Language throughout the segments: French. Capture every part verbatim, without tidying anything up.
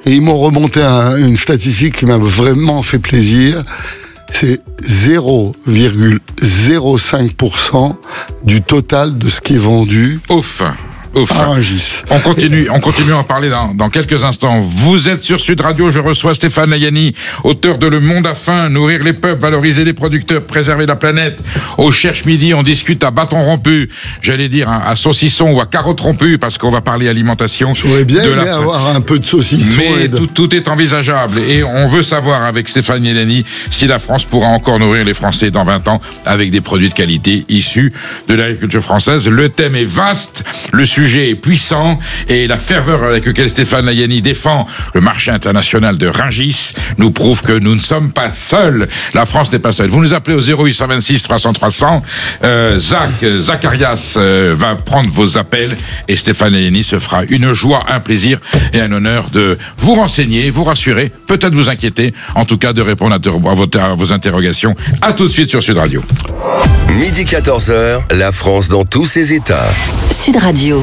et ils m'ont remonté un, une statistique qui m'a vraiment fait plaisir. C'est zéro virgule zéro cinq pour cent du total de ce qui est vendu. Ouf. Ouf. À Rungis. On continue, on continue à en parler dans, dans quelques instants. Vous êtes sur Sud Radio, je reçois Stéphane Layani, auteur de Le Monde à faim, nourrir les peuples, valoriser les producteurs, préserver la planète. Au Cherche Midi, on discute à bâton rompu, j'allais dire à, à saucisson ou à carotte rompue, parce qu'on va parler alimentation. J'aurais bien de aimé la avoir un peu de saucisson. Mais de... tout, tout est envisageable et on veut savoir avec Stéphane Layani si la France pourra encore nourrir les Français dans vingt ans avec des produits de qualité issus de l'agriculture française. Le thème est vaste, le sujet est puissant et la ferveur avec laquelle Stéphane Layani défend le marché international de Rungis nous prouve que nous ne sommes pas seuls. La France n'est pas seule. Vous nous appelez au zéro huit cent vingt-six trois cents trois cents. Euh, Zach, Zacharias euh, va prendre vos appels et Stéphane Layani se fera une joie, un plaisir et un honneur de vous renseigner, vous rassurer, peut-être vous inquiéter, en tout cas de répondre à, à, vos, à vos interrogations. À tout de suite sur Sud Radio. Midi quatorze heures, la France dans tous ses états. Sud Radio.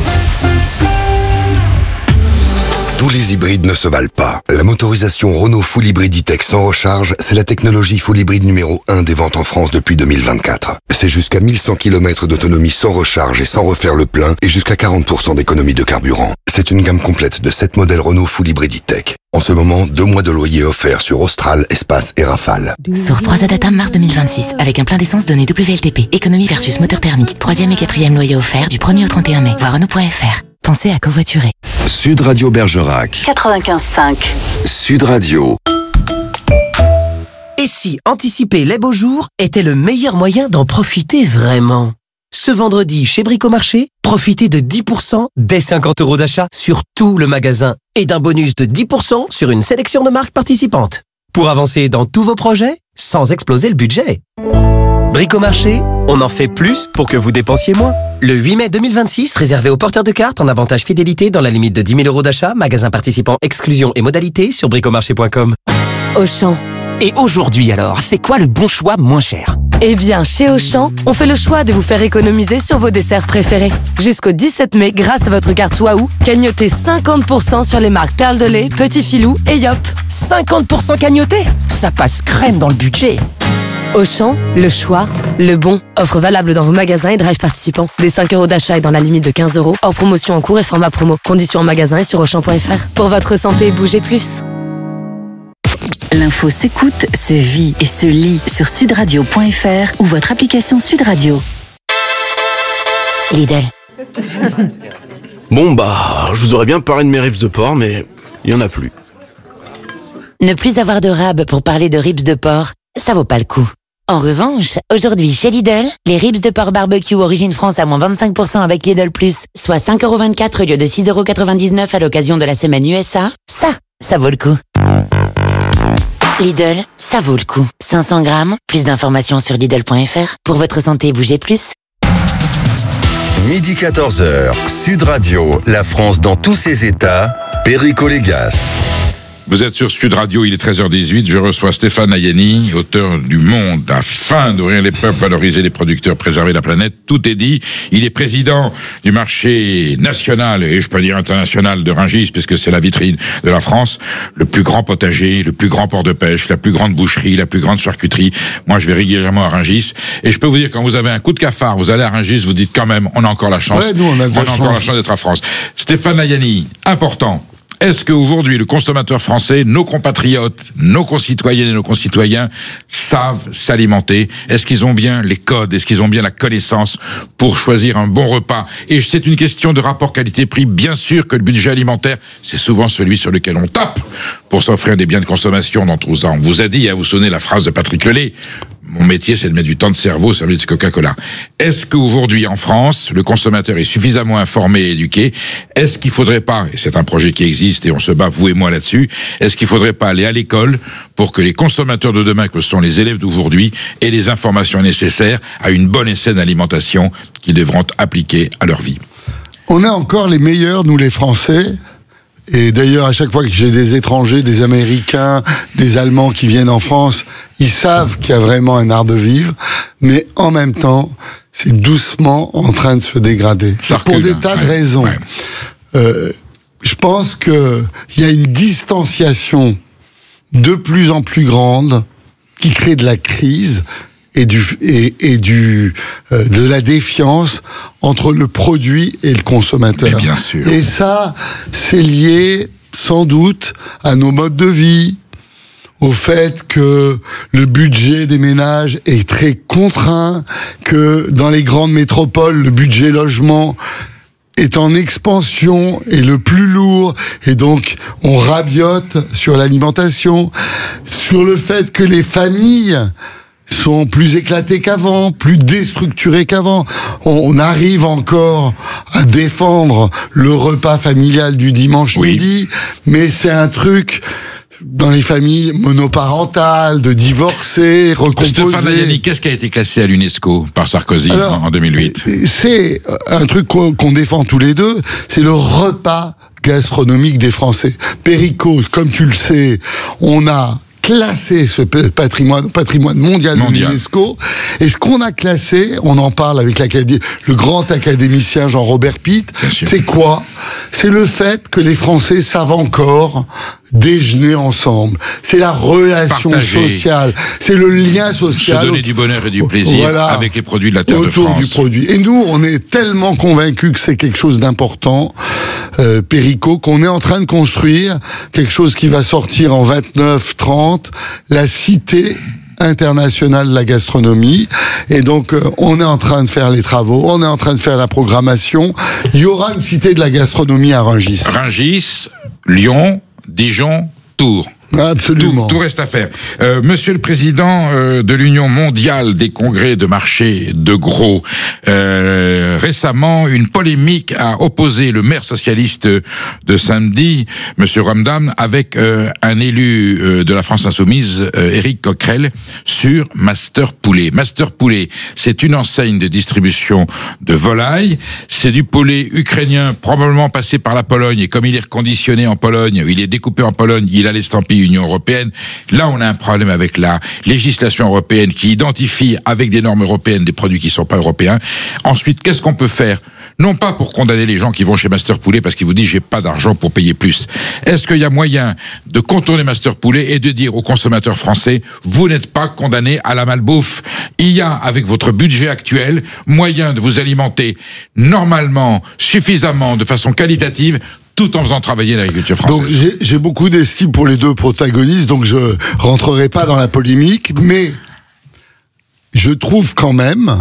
Tous les hybrides ne se valent pas. La motorisation Renault Full Hybrid E-Tech sans recharge, c'est la technologie full hybride numéro un des ventes en France depuis deux mille vingt-quatre. C'est jusqu'à mille cent kilomètres d'autonomie sans recharge et sans refaire le plein et jusqu'à quarante pour cent d'économie de carburant. C'est une gamme complète de sept modèles Renault Full Hybrid E-Tech. En ce moment, deux mois de loyer offerts sur Austral, Espace et Rafale. Source trois Data mars deux mille vingt-six, avec un plein d'essence donné W L T P. Économie versus moteur thermique. Troisième et quatrième loyer offert du premier au trente et un mai. Voir Renault point F R. Pensez à covoiturer. Sud Radio Bergerac. quatre-vingt-quinze cinq. Sud Radio. Et si anticiper les beaux jours était le meilleur moyen d'en profiter vraiment? Ce vendredi, chez Bricomarché, profitez de dix pour cent dès cinquante euros d'achat sur tout le magasin et d'un bonus de dix pour cent sur une sélection de marques participantes. Pour avancer dans tous vos projets, sans exploser le budget. Bricomarché, on en fait plus pour que vous dépensiez moins. Le huit mai deux mille vingt-six, réservé aux porteurs de cartes en avantage fidélité dans la limite de dix mille euros d'achat, magasin participant, exclusion et modalités sur bricomarché point com. Auchan. Et aujourd'hui alors, c'est quoi le bon choix moins cher? Eh bien, chez Auchan, on fait le choix de vous faire économiser sur vos desserts préférés. Jusqu'au dix-sept mai, grâce à votre carte Waouh, cagnotez cinquante pour cent sur les marques Perle de lait, Petit Filou et Yop. cinquante pour cent cagnoté? Ça passe crème dans le budget. Auchan, le choix, le bon. Offre valable dans vos magasins et drive participants. Des cinq euros d'achat et dans la limite de quinze euros. Hors promotion en cours et format promo. Conditions en magasin et sur auchan point F R. Pour votre santé, bougez plus. L'info s'écoute, se vit et se lit sur sudradio point F R ou votre application Sud Radio. Lidl. Bon bah, je vous aurais bien parlé de mes ribs de porc, mais il y en a plus. Ne plus avoir de rab pour parler de ribs de porc, ça vaut pas le coup. En revanche, aujourd'hui chez Lidl, les ribs de porc barbecue origine France à moins vingt-cinq pour cent avec Lidl Plus, soit cinq euros vingt-quatre au lieu de six euros quatre-vingt-dix-neuf à l'occasion de la semaine U S A. Ça, ça vaut le coup. Lidl, ça vaut le coup. cinq cents grammes, plus d'informations sur Lidl point F R. Pour votre santé, bougez plus. Midi quatorze heures, Sud Radio, la France dans tous ses états, Perico Légas. Vous êtes sur Sud Radio, il est treize heures dix-huit, je reçois Stéphane Layani, auteur du Monde à faim, nourrir les peuples, valoriser les producteurs, préserver la planète, tout est dit. Il est président du marché national, et je peux dire international, de Rungis, puisque c'est la vitrine de la France, le plus grand potager, le plus grand port de pêche, la plus grande boucherie, la plus grande charcuterie. Moi, je vais régulièrement à Rungis, et je peux vous dire, quand vous avez un coup de cafard, vous allez à Rungis, vous dites quand même, on a encore la chance, ouais, nous, on a, on a encore la chance d'être à France. Stéphane Layani, important. Est-ce qu'aujourd'hui, le consommateur français, nos compatriotes, nos concitoyennes et nos concitoyens savent s'alimenter? Est-ce qu'ils ont bien les codes? Est-ce qu'ils ont bien la connaissance pour choisir un bon repas? Et c'est une question de rapport qualité-prix. Bien sûr que le budget alimentaire, c'est souvent celui sur lequel on tape pour s'offrir des biens de consommation dans tout ça. On vous a dit, à vous sonner la phrase de Patrick Lelay, mon métier, c'est de mettre du temps de cerveau au service de Coca-Cola. Est-ce qu'aujourd'hui, en France, le consommateur est suffisamment informé et éduqué? Est-ce qu'il faudrait pas, et c'est un projet qui existe et on se bat, vous et moi, là-dessus, est-ce qu'il faudrait pas aller à l'école pour que les consommateurs de demain, que sont les élèves d'aujourd'hui, aient les informations nécessaires à une bonne et saine alimentation qu'ils devront appliquer à leur vie? On est encore les meilleurs, nous les Français. Et d'ailleurs, à chaque fois que j'ai des étrangers, des Américains, des Allemands qui viennent en France, ils savent qu'il y a vraiment un art de vivre, mais en même temps, c'est doucement en train de se dégrader. C'est pour des tas de raisons. Ouais. Euh, je pense que il y a une distanciation de plus en plus grande qui crée de la crise et du et, et du euh, de la défiance entre le produit et le consommateur. Et bien sûr. Et ça, c'est lié sans doute à nos modes de vie, au fait que le budget des ménages est très contraint, que dans les grandes métropoles, le budget logement est en expansion et le plus lourd, et donc on rabiote sur l'alimentation, sur le fait que les familles sont plus éclatées qu'avant, plus déstructurées qu'avant. On arrive encore à défendre le repas familial du dimanche oui. midi, mais c'est un truc dans les familles monoparentales, de divorcés, recomposés. Stéphane Ayani, qu'est-ce qui a été classé à l'UNESCO par Sarkozy Alors, en deux mille huit? C'est un truc qu'on, qu'on défend tous les deux, c'est le repas gastronomique des Français. Péricot, comme tu le sais, on a classé ce patrimoine, patrimoine mondial, mondial. de l'UNESCO. Et ce qu'on a classé, on en parle avec l'acadé- le grand académicien Jean-Robert Pitt, c'est quoi? C'est le fait que les Français savent encore déjeuner ensemble. C'est la relation Partager. sociale. C'est le lien social. Se donner du bonheur et du plaisir voilà, avec les produits de la terre de France. Autour du produit. Et nous, on est tellement convaincus que c'est quelque chose d'important, euh, Péricot, qu'on est en train de construire quelque chose qui va sortir en vingt-neuf trente, la cité internationale de la gastronomie. Et donc, euh, on est en train de faire les travaux, on est en train de faire la programmation. Il y aura une cité de la gastronomie à Rungis. Rungis, Lyon, Dijon, Tours. Absolument. Tout, tout reste à faire. Euh, Monsieur le Président euh, de l'Union mondiale des congrès de marché de gros, euh, récemment, une polémique a opposé le maire socialiste de Saint-Denis, Monsieur Ramdam, avec euh, un élu euh, de la France Insoumise, euh, Éric Coquerel, sur Master Poulet. Master Poulet, c'est une enseigne de distribution de volailles. C'est du poulet ukrainien, probablement passé par la Pologne, et comme il est reconditionné en Pologne, il est découpé en Pologne, il a l'estampille Union européenne. Là, on a un problème avec la législation européenne qui identifie avec des normes européennes des produits qui ne sont pas européens. Ensuite, qu'est-ce qu'on peut faire? Non pas pour condamner les gens qui vont chez Master Poulet parce qu'ils vous disent j'ai pas d'argent pour payer plus. Est-ce qu'il y a moyen de contourner Master Poulet et de dire aux consommateurs français vous n'êtes pas condamnés à la malbouffe? Il y a, avec votre budget actuel, moyen de vous alimenter normalement, suffisamment, de façon qualitative, tout en faisant travailler l'agriculture française. Donc j'ai, j'ai beaucoup d'estime pour les deux protagonistes, donc je rentrerai pas dans la polémique, mais je trouve quand même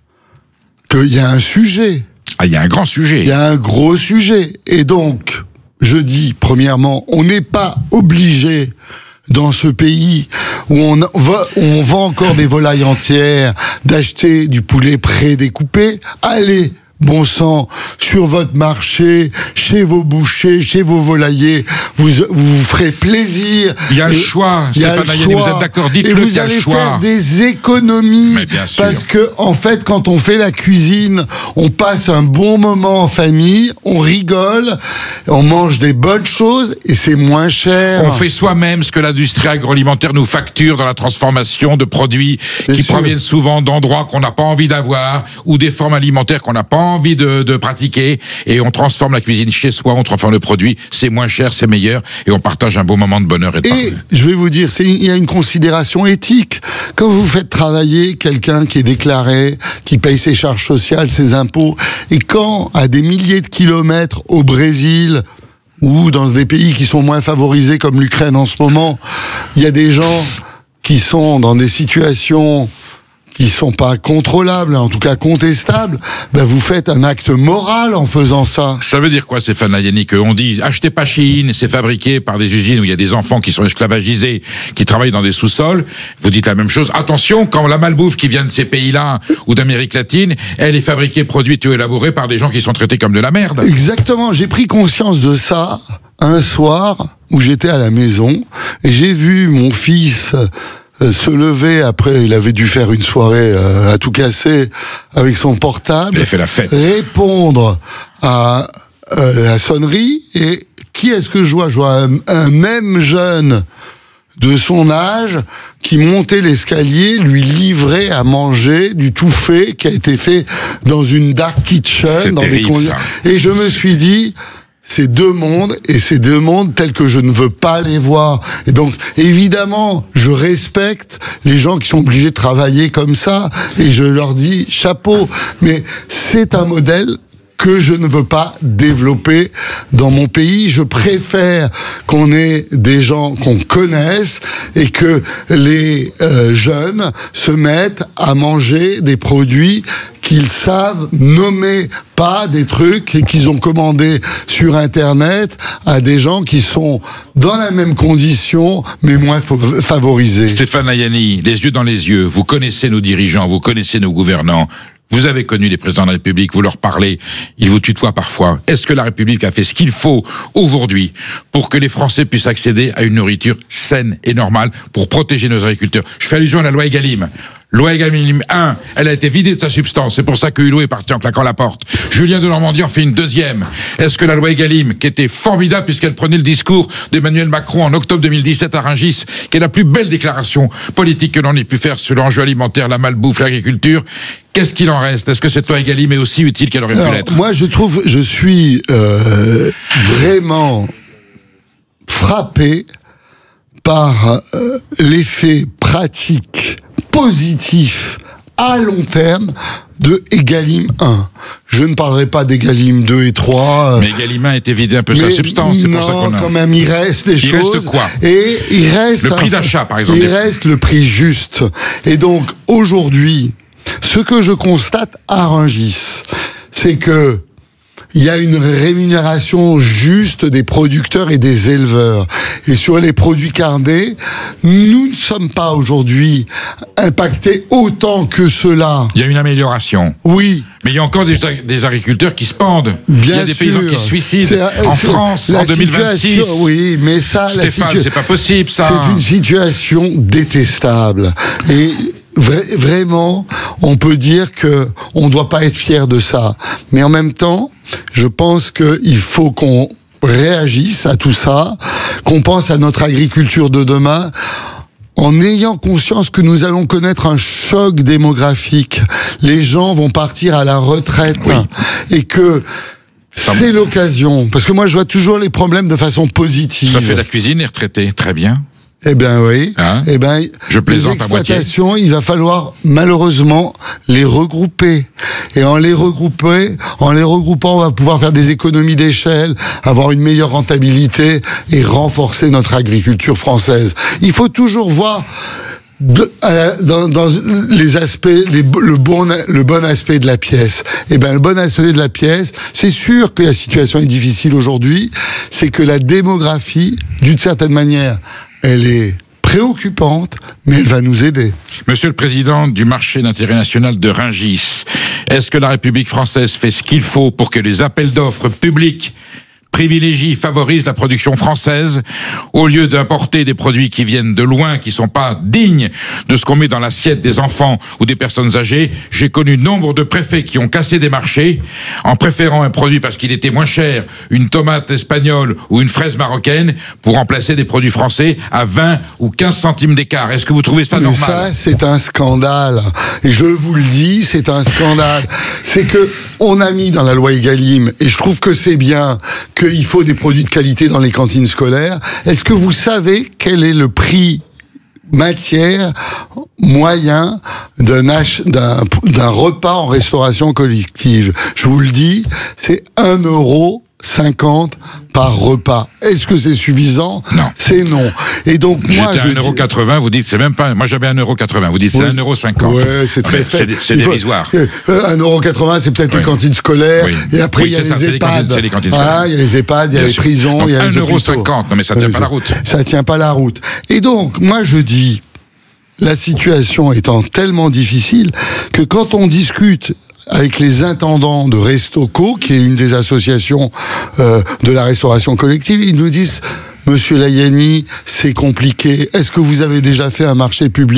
qu'il y a un sujet. Ah, il y a un grand sujet. Il y a un gros sujet. Et donc, je dis, premièrement, on n'est pas obligé dans ce pays où on va, on vend encore des volailles entières, d'acheter du poulet prédécoupé. Allez, bon sang, sur votre marché, chez vos bouchers, chez vos volaillers, vous vous, vous ferez plaisir. Il y a le choix, Stéphane Ayani, vous êtes d'accord? Dites-le qu'il y a le choix. Et vous allez faire des économies. Mais bien sûr. Parce que, en fait, quand on fait la cuisine, on passe un bon moment en famille, on rigole, on mange des bonnes choses et c'est moins cher. On fait soi-même ce que l'industrie agroalimentaire nous facture dans la transformation de produits bien qui sûr. proviennent souvent d'endroits qu'on n'a pas envie d'avoir ou des formes alimentaires qu'on n'a pas envie de, de pratiquer, et on transforme la cuisine chez soi, on transforme le produit, c'est moins cher, c'est meilleur, et on partage un beau moment de bonheur et de Et partage. je vais vous dire, c'est, il y a une considération éthique. Quand vous faites travailler quelqu'un qui est déclaré, qui paye ses charges sociales, ses impôts, et quand, à des milliers de kilomètres au Brésil, ou dans des pays qui sont moins favorisés comme l'Ukraine en ce moment, il y a des gens qui sont dans des situations qui sont pas contrôlables, en tout cas contestables, ben vous faites un acte moral en faisant ça. Ça veut dire quoi, Stéphane Ayani? On dit, achetez pas Chine, c'est fabriqué par des usines où il y a des enfants qui sont esclavagisés, qui travaillent dans des sous-sols. Vous dites la même chose. Attention, quand la malbouffe qui vient de ces pays-là, ou d'Amérique latine, elle est fabriquée, produite ou élaborée par des gens qui sont traités comme de la merde. Exactement, j'ai pris conscience de ça un soir où j'étais à la maison, et j'ai vu mon fils se lever après, il avait dû faire une soirée euh, à tout casser avec son portable. Il a fait la fête. Répondre à euh, la sonnerie, et qui est-ce que je vois? Je vois un, un même jeune de son âge qui montait l'escalier, lui livrait à manger du tout fait qui a été fait dans une dark kitchen. C'est dans terrible, des conditions. Et je me suis dit, c'est deux mondes, et c'est deux mondes tels que je ne veux pas les voir. Et donc, évidemment, je respecte les gens qui sont obligés de travailler comme ça, et je leur dis chapeau. Mais c'est un modèle que je ne veux pas développer dans mon pays. Je préfère qu'on ait des gens qu'on connaisse et que les euh, jeunes se mettent à manger des produits qu'ils savent nommer, pas des trucs et qu'ils ont commandés sur Internet à des gens qui sont dans la même condition, mais moins favorisés. Stéphane Ayani, les yeux dans les yeux, vous connaissez nos dirigeants, vous connaissez nos gouvernants. Vous avez connu les présidents de la République, vous leur parlez, ils vous tutoient parfois. Est-ce que la République a fait ce qu'il faut aujourd'hui pour que les Français puissent accéder à une nourriture saine et normale pour protéger nos agriculteurs? Je fais allusion à la loi Egalim. Loi Egalim un, elle a été vidée de sa substance. C'est pour ça que Hulot est parti en claquant la porte. Julien de Normandie en fait une deuxième. Est-ce que la loi Egalim, qui était formidable puisqu'elle prenait le discours d'Emmanuel Macron en octobre deux mille dix-sept à Rungis, qui est la plus belle déclaration politique que l'on ait pu faire sur l'enjeu alimentaire, la malbouffe, l'agriculture, qu'est-ce qu'il en reste? Est-ce que cette loi Egalim est aussi utile qu'elle aurait pu l'être? Moi, je trouve, je suis euh, vraiment frappé par euh, l'effet pratique positif à long terme de Egalim un. Je ne parlerai pas d'Egalim deux et trois. Mais Egalim un était vidé un peu sa substance, c'est pour ça qu'on a... Non, quand même, il reste des il choses. Il reste quoi? Et il reste... Le prix d'achat, par exemple. Il reste le prix juste. Et donc, aujourd'hui, ce que je constate à Rungis, c'est que il y a une rémunération juste des producteurs et des éleveurs. Et sur les produits carnés, nous ne sommes pas aujourd'hui impactés autant que cela. Il y a une amélioration. Oui. Mais il y a encore des, des agriculteurs qui se pendent. Bien il y a des sûr. paysans qui se suicident. C'est, en c'est, France, en deux mille vingt-six. Oui, mais ça, Stéphane, la situa- c'est pas possible, ça. C'est une situation détestable. Et vra- vraiment, on peut dire que on doit pas être fier de ça. Mais en même temps, je pense qu'il faut qu'on réagisse à tout ça, qu'on pense à notre agriculture de demain, en ayant conscience que nous allons connaître un choc démographique. Les gens vont partir à la retraite, oui. Et que c'est l'occasion. Parce que moi, je vois toujours les problèmes de façon positive. Ça fait la cuisine, les retraités, très bien. Eh bien oui. Hein eh ben, je plaisante les à moitié. exploitations, il va falloir malheureusement les regrouper. Et en les regrouper, en les regroupant, on va pouvoir faire des économies d'échelle, avoir une meilleure rentabilité et renforcer notre agriculture française. Il faut toujours voir de, euh, dans, dans les aspects, les, le bon, le bon aspect de la pièce. Eh ben, le bon aspect de la pièce, c'est sûr que la situation est difficile aujourd'hui. C'est que la démographie, d'une certaine manière, elle est préoccupante, mais elle va nous aider. Monsieur le Président du marché d'intérêt national de Rungis, est-ce que la République française fait ce qu'il faut pour que les appels d'offres publics privilégient, favorisent la production française, au lieu d'importer des produits qui viennent de loin, qui sont pas dignes de ce qu'on met dans l'assiette des enfants ou des personnes âgées? J'ai connu nombre de préfets qui ont cassé des marchés en préférant un produit parce qu'il était moins cher, une tomate espagnole ou une fraise marocaine, pour remplacer des produits français à vingt ou quinze centimes d'écart. Est-ce que vous trouvez ça Mais normal? ça, c'est un scandale. Et je vous le dis, c'est un scandale. C'est que on a mis dans la loi Egalim, et je trouve que c'est bien, qu'il faut des produits de qualité dans les cantines scolaires. Est-ce que vous savez quel est le prix matière moyen d'un, ach- d'un, d'un repas en restauration collective? Je vous le dis, c'est un euro cinquante par repas. Est-ce que c'est suffisant? Non. C'est non. Et donc, moi, J'étais à je un euro dis- quatre-vingts, vous dites c'est même pas... Moi j'avais un euro quatre-vingts, vous dites c'est Oui. un euro cinquante. Ouais, c'est très C'est, faible. c'est Il faut- dérisoire. Euh, un euro quatre-vingts, c'est peut-être Oui. les cantines scolaires. Oui. Et après, Oui, il y a c'est ça, les c'est les EHPAD. cantines- c'est les cantines Ah, scolaires. il y a les EHPAD, il y a Bien les sûr. prisons, Donc, il y a les un euro hôpitaux. cinquante. Non, mais ça tient Oui, pas la route. Ça tient pas la route. Et donc, moi, je dis, la situation étant tellement difficile que quand on discute avec les intendants de Restoco, qui est une des associations euh, de la restauration collective, ils nous disent: Monsieur Layani, c'est compliqué. Est-ce que vous avez déjà fait un marché public?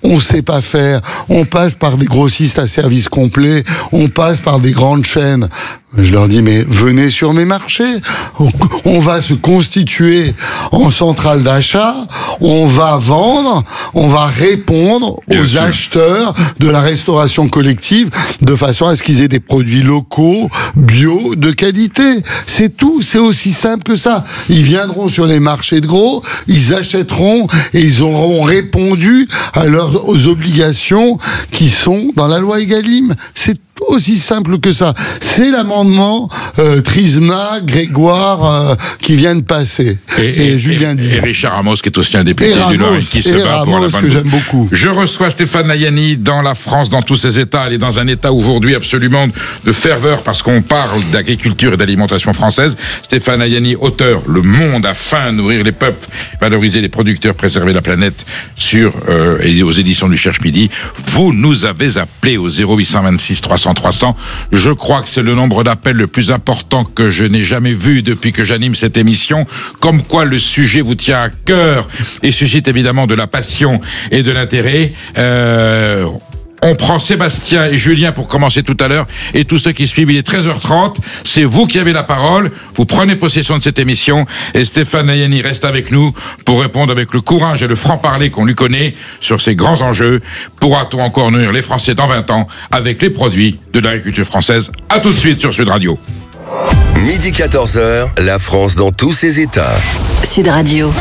on sait pas faire, on passe par des grossistes à service complet, on passe par des grandes chaînes. Je leur dis, mais venez sur mes marchés. On va se constituer en centrale d'achat, on va vendre, on va répondre Bien aux sûr. acheteurs de la restauration collective de façon à ce qu'ils aient des produits locaux, bio, de qualité. C'est tout, c'est aussi simple que ça. Ils viendront sur les marchés de gros, ils achèteront et ils auront répondu à leurs aux obligations qui sont dans la loi Egalim. C'est aussi simple que ça. C'est l'amendement euh, Trisma, Grégoire euh, qui vient de passer. Et, et, et Julien et, Dier. et Richard Ramos, qui est aussi un député Et Ramos, du Nord et qui se et bat pour Ramos, la bonne que cause. j'aime beaucoup. Je reçois Stéphane Nayani dans la France, dans tous ses états. Elle est dans un état aujourd'hui absolument de ferveur parce qu'on parle d'agriculture et d'alimentation française. Stéphane Nayani, auteur Le Monde a faim, nourrir les peuples, valoriser les producteurs, préserver la planète, sur euh, et aux éditions du Cherche Midi. Vous nous avez appelé au zéro huit cent vingt-six trois cents trois cents. Je crois que c'est le nombre d'appels le plus important que je n'ai jamais vu depuis que j'anime cette émission. Comme quoi le sujet vous tient à cœur et suscite évidemment de la passion et de l'intérêt. Euh, On prend Sébastien et Julien pour commencer tout à l'heure et tous ceux qui suivent. Il est treize heures trente. C'est vous qui avez la parole. Vous prenez possession de cette émission et Stéphane Nayani reste avec nous pour répondre avec le courage et le franc-parler qu'on lui connaît sur ces grands enjeux. Pourra-t-on encore nourrir les Français dans vingt ans avec les produits de l'agriculture française? À tout de suite sur Sud Radio. Midi quatorze heures, la France dans tous ses états. Sud Radio.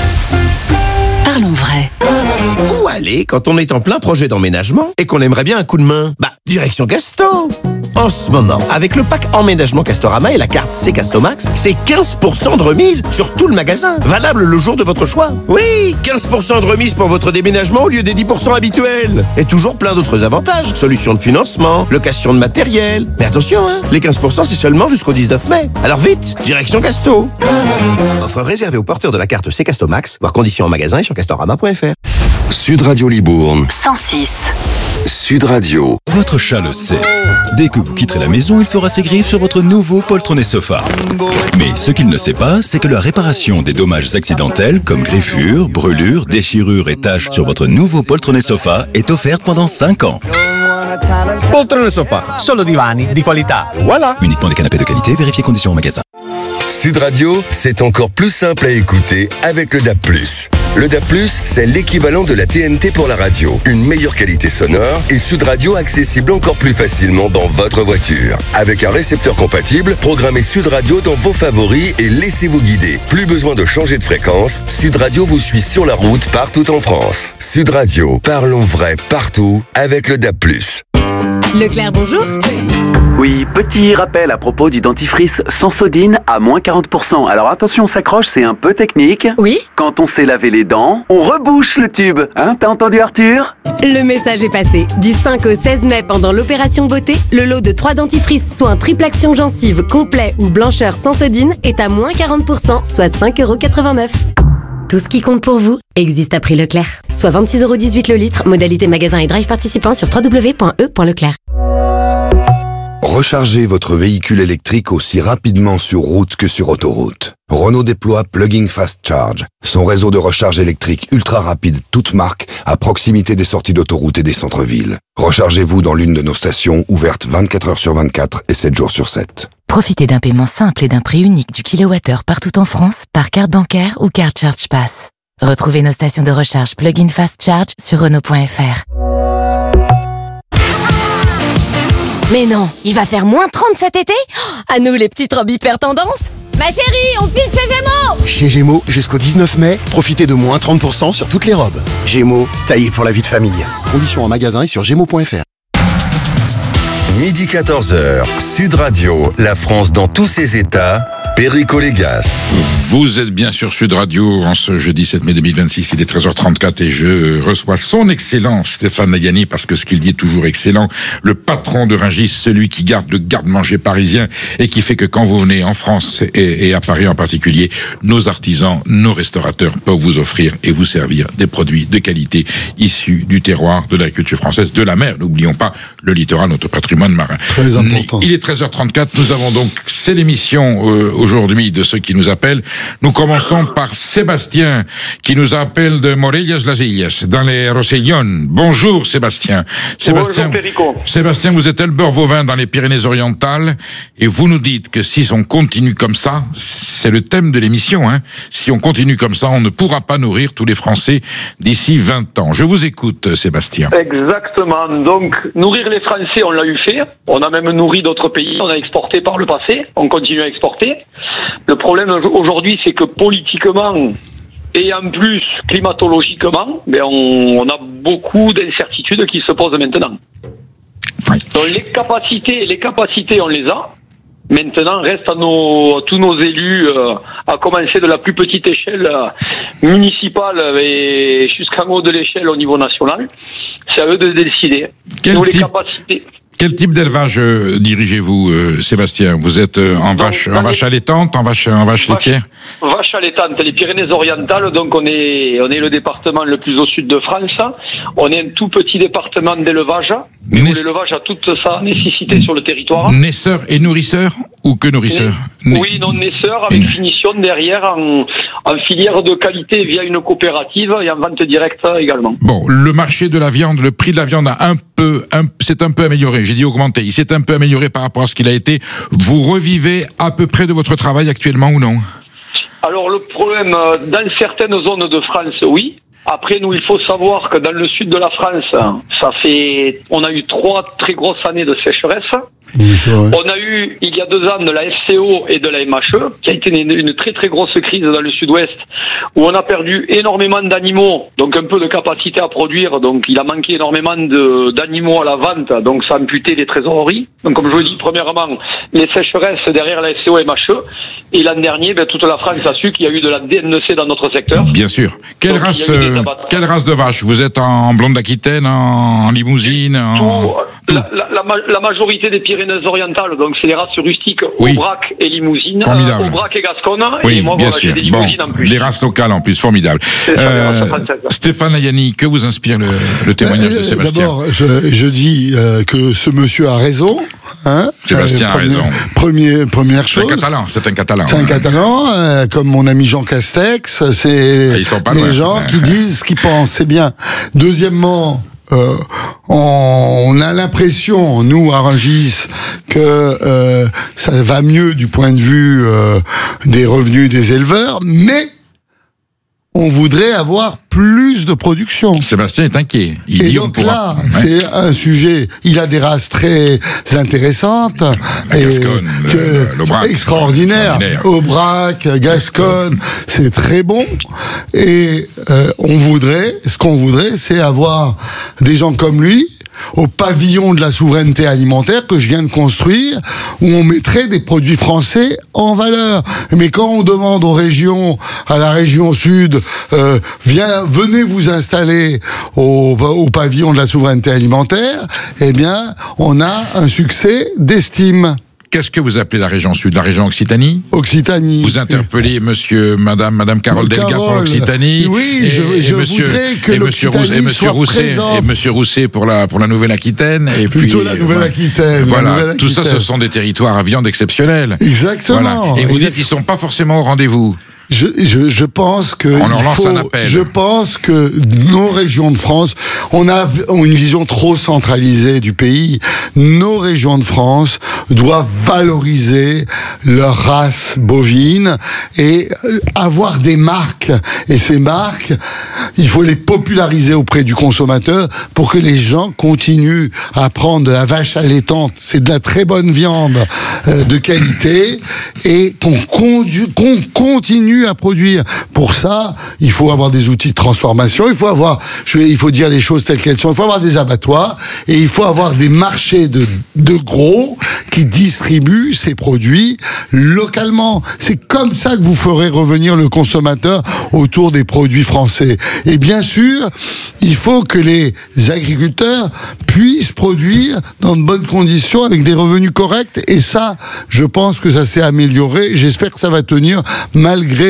Parlons vrai. Où aller quand on est en plein projet d'emménagement et qu'on aimerait bien un coup de main? Bah, direction Casto. En ce moment, avec le pack emménagement Castorama et la carte C Castomax, c'est quinze pour cent de remise sur tout le magasin. Valable le jour de votre choix. Oui, quinze pour cent de remise pour votre déménagement au lieu des dix pour cent habituels. Et toujours plein d'autres avantages. Solutions de financement, location de matériel. Mais attention, hein, les quinze pour cent c'est seulement jusqu'au dix-neuf mai. Alors vite, direction Casto. Offre réservée aux porteurs de la carte C Castomax, voir conditions en magasin et sur castorama point f r. Sud Radio Libourne. cent six. Sud Radio. Votre chat le sait. Dès que vous quitterez la maison, il fera ses griffes sur votre nouveau poltronné sofa. Mais ce qu'il ne sait pas, c'est que la réparation des dommages accidentels, comme griffures, brûlures, déchirures et taches sur votre nouveau poltronné sofa, est offerte pendant cinq ans. Poltrone sofa, solo divani di qualità. Voilà. Uniquement des canapés de qualité, vérifiez conditions en magasin. Sud Radio, c'est encore plus simple à écouter avec le D A B plus. Le D A B plus, c'est l'équivalent de la T N T pour la radio. Une meilleure qualité sonore et Sud Radio accessible encore plus facilement dans votre voiture. Avec un récepteur compatible, programmez Sud Radio dans vos favoris et laissez-vous guider. Plus besoin de changer de fréquence, Sud Radio vous suit sur la route partout en France. Sud Radio, parlons vrai partout avec le D A B plus. Leclerc, bonjour. Oui, petit rappel à propos du dentifrice Sensodine à moins quarante pour cent. Alors attention, on s'accroche, c'est un peu technique. Oui. Quand on s'est lavé les dents, on rebouche le tube. Hein, t'as entendu Arthur? Le message est passé. Du cinq au seize mai, pendant l'opération beauté, le lot de trois dentifrices soins triple action gencive, complet ou blancheur Sensodine est à moins quarante pour cent, soit cinq euros quatre-vingt-neuf. Tout ce qui compte pour vous existe à prix Leclerc. Soit vingt-six euros dix-huit le litre, modalité magasin et drive participant sur w w w point e point leclerc. Rechargez votre véhicule électrique aussi rapidement sur route que sur autoroute. Renault déploie Plug-in Fast Charge, son réseau de recharge électrique ultra rapide toute marque à proximité des sorties d'autoroute et des centres-villes. Rechargez-vous dans l'une de nos stations ouvertes vingt-quatre heures sur vingt-quatre et sept jours sur sept. Profitez d'un paiement simple et d'un prix unique du kilowattheure partout en France par carte bancaire ou carte Charge Pass. Retrouvez nos stations de recharge Plug-in Fast Charge sur Renault point f r. Mais non, il va faire moins trente cet été? À nous les petites robes hyper tendance. Ma chérie, on file chez Gémeaux. Chez Gémeaux, jusqu'au dix-neuf mai, profitez de moins trente pour cent sur toutes les robes. Gémeaux, taillé pour la vie de famille. Conditions en magasin et sur gémeaux point f r. Midi quatorze heures, Sud Radio, la France dans tous ses états, Perico Légas. Vous êtes bien sur Sud Radio en ce jeudi sept mai deux mille vingt-six, il est treize heures trente-quatre et je reçois son excellence Stéphane Nayani parce que ce qu'il dit est toujours excellent. Le patron de Rungis, celui qui garde le garde-manger parisien et qui fait que quand vous venez en France et, et à Paris en particulier, nos artisans, nos restaurateurs peuvent vous offrir et vous servir des produits de qualité issus du terroir, de la culture française, de la mer. N'oublions pas le littoral, notre patrimoine marin. Très important. Il est treize heures trente-quatre, nous avons donc, c'est l'émission euh, aujourd'hui de ceux qui nous appellent. Nous commençons par Sébastien, qui nous appelle de Morellas las Illas, dans les Rossellons. Bonjour Sébastien. Sébastien, Bonjour Sébastien, vous êtes éleveur bovin dans les Pyrénées-Orientales, et vous nous dites que si on continue comme ça, c'est le thème de l'émission, hein, si on continue comme ça, on ne pourra pas nourrir tous les Français d'ici vingt ans. Je vous écoute, Sébastien. Exactement. Donc, nourrir les Français, on l'a eu fait. On a même nourri d'autres pays. On a exporté par le passé. On continue à exporter. Le problème aujourd'hui, c'est que politiquement et en plus climatologiquement, ben on, on a beaucoup d'incertitudes qui se posent maintenant. Oui. Donc, les capacités, les capacités, on les a. Maintenant, reste à, nos, à tous nos élus, euh, à commencer de la plus petite échelle euh, municipale et jusqu'en haut de l'échelle au niveau national. C'est à eux de décider. Quel Nous, les type, capacités. Quel type d'élevage euh, dirigez-vous, euh, Sébastien? Vous êtes euh, en, donc, vache, en vache allaitante, en vache, en vache laitière? Vache allaitante, les Pyrénées-Orientales, donc on est, on est le département le plus au sud de France. On est un tout petit département d'élevage. L'élevage a toute sa nécessité sur le territoire. Naisseur et nourrisseur ou que nourrisseur? Oui, non, naisseur avec finition derrière en, en filière de qualité via une coopérative et en vente directe également. Bon, le marché de la viande, le prix de la viande a un peu, un, c'est un peu amélioré. J'ai dit augmenté. Il s'est un peu amélioré par rapport à ce qu'il a été. Vous revivez à peu près de votre travail actuellement ou non? Alors le problème, dans certaines zones de France, oui. Après, nous, il faut savoir que dans le sud de la France, ça fait, on a eu trois très grosses années de sécheresse. Oui, c'est vrai. On a eu, il y a deux ans, de la F C O et de la M H E, qui a été une, une très très grosse crise dans le sud-ouest, où on a perdu énormément d'animaux, donc un peu de capacité à produire, donc il a manqué énormément de, d'animaux à la vente, donc ça a amputé les trésoreries. Donc comme je vous dis, premièrement, les sécheresses derrière la F C O et M H E, et l'an dernier, ben, toute la France a su qu'il y a eu de la D N C dans notre secteur. Bien sûr. Quelle donc, race, euh, quelle race de vache? Vous êtes en blonde d'Aquitaine, en Limousine, en... Tout, la, la, la, la majorité des Pyrénées-Orientales, donc c'est les races rustiques, oui. Aubrac et Limousine, formidable. Euh, Aubrac et Gasconne, oui, et moi bien voilà, sûr. j'ai des Limousines bon, en plus. Les races locales en plus, formidable. Euh, Stéphane Ayani, que vous inspire le, le témoignage euh, de Sébastien? D'abord, je, je dis euh, que ce monsieur a raison. Hein, Sébastien euh, premier, a raison. Premier, première chose. C'est un catalan, c'est un catalan. C'est un hein. catalan, euh, comme mon ami Jean Castex, c'est ah, des loin. gens ouais. qui disent ce qu'ils pensent, c'est bien. Deuxièmement, euh, on, on a l'impression, nous, à Rungis, que euh, ça va mieux du point de vue euh, des revenus des éleveurs, mais on voudrait avoir plus de production. Sébastien est inquiet. Il et dit donc on pourra... là, ouais. c'est un sujet. Il a des races très intéressantes, la et Gasconne, que, l'Aubrac, extraordinaire. Aubrac, Gasconne, c'est très bon. Et euh, on voudrait, ce qu'on voudrait, c'est avoir des gens comme lui au pavillon de la souveraineté alimentaire que je viens de construire, où on mettrait des produits français en valeur. Mais quand on demande aux régions, à la région sud, euh, viens, venez vous installer au, au pavillon de la souveraineté alimentaire, eh bien, on a un succès d'estime. Qu'est-ce que vous appelez la région sud? La région Occitanie? Occitanie. Vous interpellez monsieur, madame, madame Carole Delga Carole. pour l'Occitanie. Oui, et, je, et je monsieur, voudrais que et monsieur l'Occitanie et monsieur soit Rousset, présente. et monsieur Rousset pour la, pour la Nouvelle-Aquitaine. Et Plutôt puis, la Nouvelle-Aquitaine. Voilà. La Nouvelle-Aquitaine. Tout ça, ce sont des territoires à viande exceptionnelle. Exactement. Voilà. Et vous dites qu'ils sont pas forcément au rendez-vous. Je, je, je pense que on leur il lance faut, un appel. Je pense que nos régions de France, on a une vision trop centralisée du pays. Nos régions de France doivent valoriser leur race bovine et avoir des marques. Et ces marques, il faut les populariser auprès du consommateur pour que les gens continuent à prendre de la vache allaitante. C'est de la très bonne viande euh, de qualité et qu'on, condu- qu'on continue à produire. Pour ça, il faut avoir des outils de transformation, il faut avoir, je vais, il faut dire les choses telles qu'elles sont, il faut avoir des abattoirs et il faut avoir des marchés de, de gros qui distribuent ces produits localement. C'est comme ça que vous ferez revenir le consommateur autour des produits français. Et bien sûr, il faut que les agriculteurs puissent produire dans de bonnes conditions avec des revenus corrects et ça, je pense que ça s'est amélioré. J'espère que ça va tenir malgré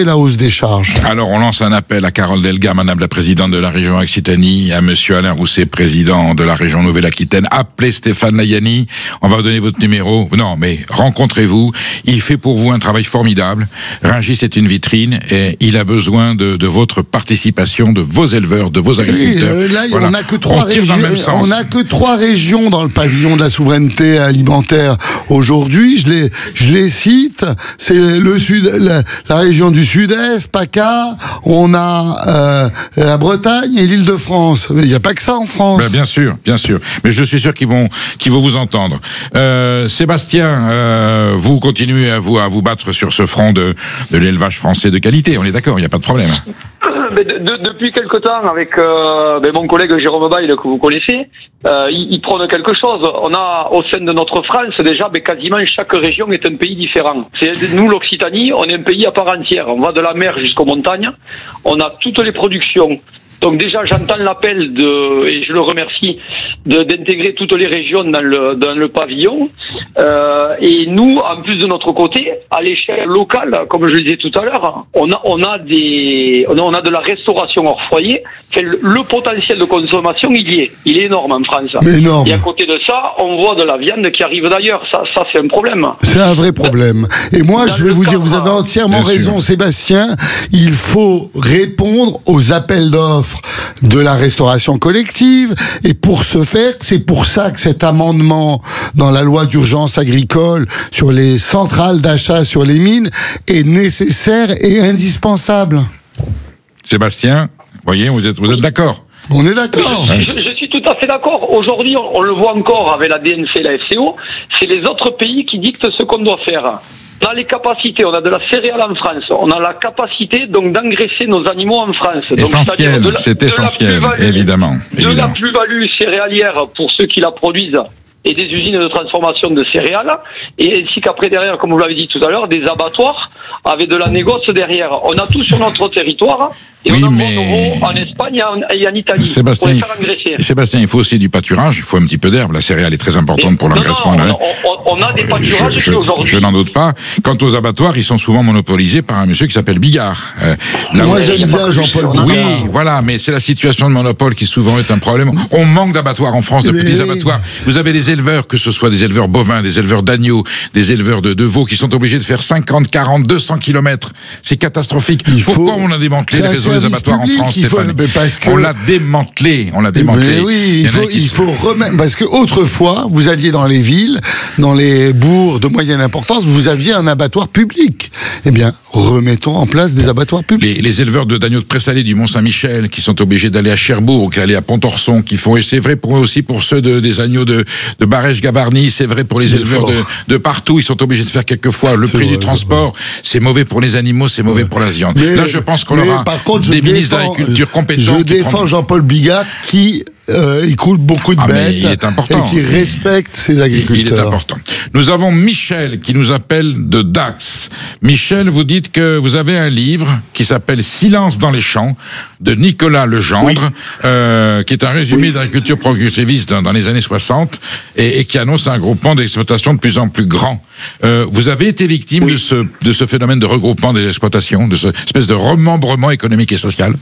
gérer la hausse des charges. Alors on lance un appel à Carole Delga, madame la présidente de la région Occitanie, à monsieur Alain Rousset, président de la région Nouvelle-Aquitaine. Appelez Stéphane Layani, on va vous donner votre numéro. Non, mais rencontrez-vous, il fait pour vous un travail formidable. Rungis est une vitrine et il a besoin de, de votre participation, de vos éleveurs, de vos agriculteurs. Et, euh, là, voilà. on n'a que trois on tire régions. dans le même sens. On n'a que trois régions dans le pavillon de la souveraineté alimentaire aujourd'hui. Je les, je les cite. C'est le sud, la, la région du Sud-Est, PACA. On a euh, la Bretagne et l'Île-de-France. Mais il n'y a pas que ça en France. Ben, bien sûr, bien sûr. Mais je suis sûr qu'ils vont, qu'ils vont vous entendre. Euh, Sébastien, euh, vous continuez à vous à vous battre sur ce front de, de l'élevage français de qualité. On est d'accord, il n'y a pas de problème. De, de, depuis quelque temps, avec euh, ben mon collègue Jérôme Bail, que vous connaissez, euh, il, il prône quelque chose. On a, au sein de notre France, déjà, ben, quasiment chaque région est un pays différent. C'est, nous, l'Occitanie, on est un pays à part entière. On va de la mer jusqu'aux montagnes. On a toutes les productions. Donc déjà, j'entends l'appel de, et je le remercie, de, d'intégrer toutes les régions dans le, dans le pavillon. Euh, et nous, en plus de notre côté, à l'échelle locale, comme je le disais tout à l'heure, on a, on a des, on a, on a de la restauration hors foyer. C'est le, le potentiel de consommation, il y est. Il est énorme en France. Mais énorme. Et à côté de ça, on voit de la viande qui arrive d'ailleurs. Ça, ça, c'est un problème. C'est un vrai problème. Et moi, dans je vais vous cadre, dire, vous avez entièrement raison, sûr. Sébastien. Il faut répondre aux appels d'offres de la restauration collective, et pour ce faire, c'est pour ça que cet amendement dans la loi d'urgence agricole sur les centrales d'achat sur les mines est nécessaire et indispensable. Sébastien, voyez, vous êtes, vous êtes d'accord? On est d'accord. Je, je, je suis tout à fait d'accord. Aujourd'hui, on, on le voit encore avec la D N C et la F C O, c'est les autres pays qui dictent ce qu'on doit faire. On a les capacités, on a de la céréale en France, on a la capacité donc d'engraisser nos animaux en France. Donc, essentiel, la, c'est essentiel, évidemment. De évidemment. La plus-value céréalière pour ceux qui la produisent et des usines de transformation de céréales, et ainsi qu'après derrière, comme vous l'avez dit tout à l'heure, des abattoirs avec de la négoce derrière. On a tout sur notre territoire, et oui, on en mais... en Espagne et en, et en Italie. Sébastien, pour les faire engraisser. Sébastien, il faut aussi du pâturage, il faut un petit peu d'herbe. La céréale est très importante mais, pour l'engraissement. Non, non, on, on, on a des pâturages je, je, aujourd'hui. Je n'en doute pas. Quant aux abattoirs, ils sont souvent monopolisés par un monsieur qui s'appelle Bigard. Euh, là Moi, j'aime bien Jean-Paul Bigard. Oui, voilà, mais c'est la situation de monopole qui souvent est un problème. On manque d'abattoirs en France, de mais... petits abattoirs. Vous avez des éleveurs, que ce soit des éleveurs bovins, des éleveurs d'agneaux, des éleveurs de, de veaux, qui sont obligés de faire cinquante, quarante, deux cents kilomètres. C'est catastrophique. Il Pourquoi faut... on a démantelé le réseau des abattoirs public, en France, Stéphane? Que... On l'a démantelé, on l'a démantelé. Mais oui, il, il faut, il se... faut remettre, parce que autrefois, vous alliez dans les villes, dans les bourgs de moyenne importance, vous aviez un abattoir public. Eh bien, remettons en place des abattoirs publics. Les, les éleveurs de d'agneaux de présalé du Mont-Saint-Michel, qui sont obligés d'aller à Cherbourg, qui aller à Pont-Orson, qui font, et c'est vrai pour eux aussi pour ceux de, des agneaux de, de Barège-Gavarnie, c'est vrai pour les éleveurs de, de partout, ils sont obligés de faire quelquefois le prix vrai, du transport, c'est mauvais pour les animaux, c'est mauvais ouais. pour la viande. Mais, Là, je pense qu'on aura contre, des ministres d'agriculture compétents. Je défends prend... Jean-Paul Bigard qui euh, écoute beaucoup de ah, bêtes il est important. et qui respecte ses agriculteurs. Il est important. Nous avons Michel qui nous appelle de Dax. Michel, vous dites que vous avez un livre qui s'appelle Silence dans les champs de Nicolas Legendre, oui. euh, qui est un résumé oui. d'agriculture progressiviste dans, dans les années soixante et, et qui annonce un groupement d'exploitations de plus en plus grand. Euh, vous avez été victime oui. de, ce, de ce phénomène de regroupement des exploitations, de cette espèce de remembrement économique et social?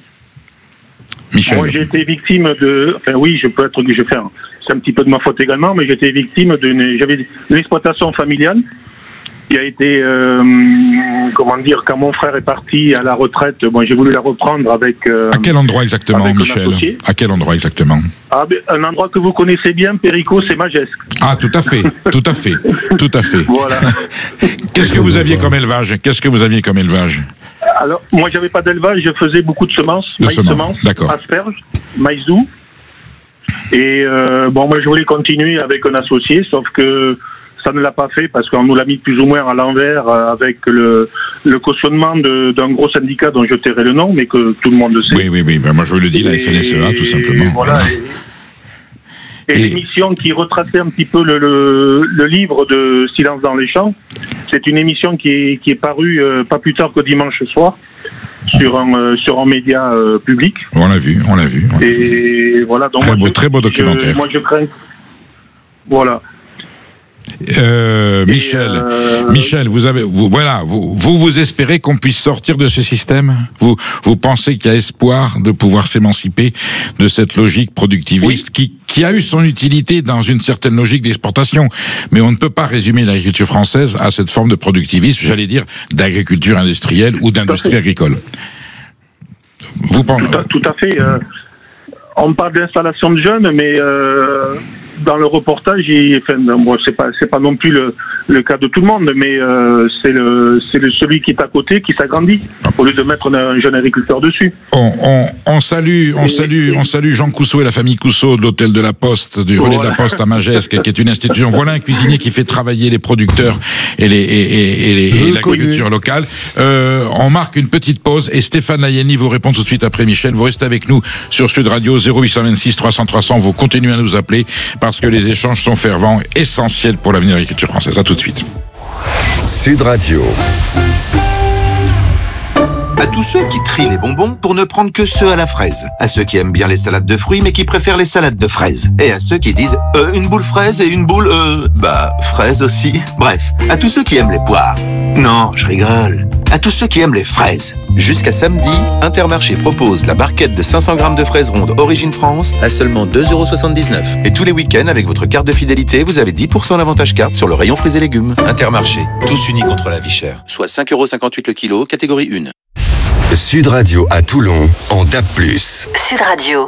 Michel. Moi, j'ai été victime de, enfin oui, je peux être, je vais faire, c'est un petit peu de ma faute également, mais j'ai été victime d'une, j'avais une exploitation familiale qui a été, euh, comment dire, quand mon frère est parti à la retraite, bon, j'ai voulu la reprendre avec. Euh, à quel endroit exactement, Michel? À quel endroit exactement? Ah, ben, un endroit que vous connaissez bien, Péricot, c'est Magesque. Ah, tout à fait, tout à fait, tout à fait. Voilà. Qu'est-ce que vous aviez comme élevage? Qu'est-ce que vous aviez comme élevage? Alors, moi, j'avais pas d'élevage, je faisais beaucoup de semences, de maïs semences, semences, asperges, maïs doux. Et euh, bon, moi, je voulais continuer avec un associé, sauf que ça ne l'a pas fait parce qu'on nous l'a mis plus ou moins à l'envers euh, avec le, le cautionnement de, d'un gros syndicat dont je tairai le nom, mais que tout le monde le sait. Oui, oui, oui. Ben, moi, je vous le dis, la F N S E A, tout simplement. Voilà. voilà. Et, et, et l'émission qui retraçait un petit peu le, le, le livre de Silence dans les champs, c'est une émission qui est, qui est parue euh, pas plus tard que dimanche soir sur un, euh, sur un média euh, public. On l'a vu, on l'a vu. On l'a et vu. voilà. Donc très moi, beau, je, très beau documentaire. Je, moi, je crains. Voilà. Euh, Michel, euh... Michel, vous avez, vous, voilà, vous, vous, vous espérez qu'on puisse sortir de ce système? Vous, vous pensez qu'il y a espoir de pouvoir s'émanciper de cette logique productiviste oui. qui, qui a eu son utilité dans une certaine logique d'exportation. Mais on ne peut pas résumer l'agriculture française à cette forme de productivisme, j'allais dire, d'agriculture industrielle ou d'industrie agricole. Vous pensez? Tout à, tout à fait. Euh, on parle d'installation de jeunes, mais euh, dans le reportage, il, enfin, bon, c'est pas, c'est pas non plus le, le cas de tout le monde, mais euh, c'est le, c'est le celui qui est à côté qui s'agrandit au lieu de mettre un jeune agriculteur dessus. On, on, on salue, on salue, on salue Jean Cousseau et la famille Cousseau de l'hôtel de la Poste, du relais voilà. de la Poste à Magesque, qui est une institution. Voilà un cuisinier qui fait travailler les producteurs et les, et, et, et, les, et l'agriculture locale. Euh, on marque une petite pause et Stéphane Layani vous répond tout de suite après Michel. Vous restez avec nous sur Sud Radio zéro huit cent vingt-six trois cents trois cents. Vous continuez à nous appeler parce que les échanges sont fervents, essentiels pour l'avenir de l'agriculture française. À tout de suite. Sud Radio. À tous ceux qui trient les bonbons pour ne prendre que ceux à la fraise. À ceux qui aiment bien les salades de fruits mais qui préfèrent les salades de fraises. Et à ceux qui disent euh, une boule fraise et une boule euh... bah, fraise aussi. Bref, à tous ceux qui aiment les poires. Non, je rigole. À tous ceux qui aiment les fraises. Jusqu'à samedi, Intermarché propose la barquette de cinq cents grammes de fraises rondes Origine France à seulement deux euros soixante-dix-neuf. Et tous les week-ends, avec votre carte de fidélité, vous avez dix pour cent d'avantage carte sur le rayon fruits et légumes. Intermarché, tous unis contre la vie chère. Soit cinq euros cinquante-huit le kilo, catégorie un. Sud Radio à Toulon, en D A B plus. Sud Radio.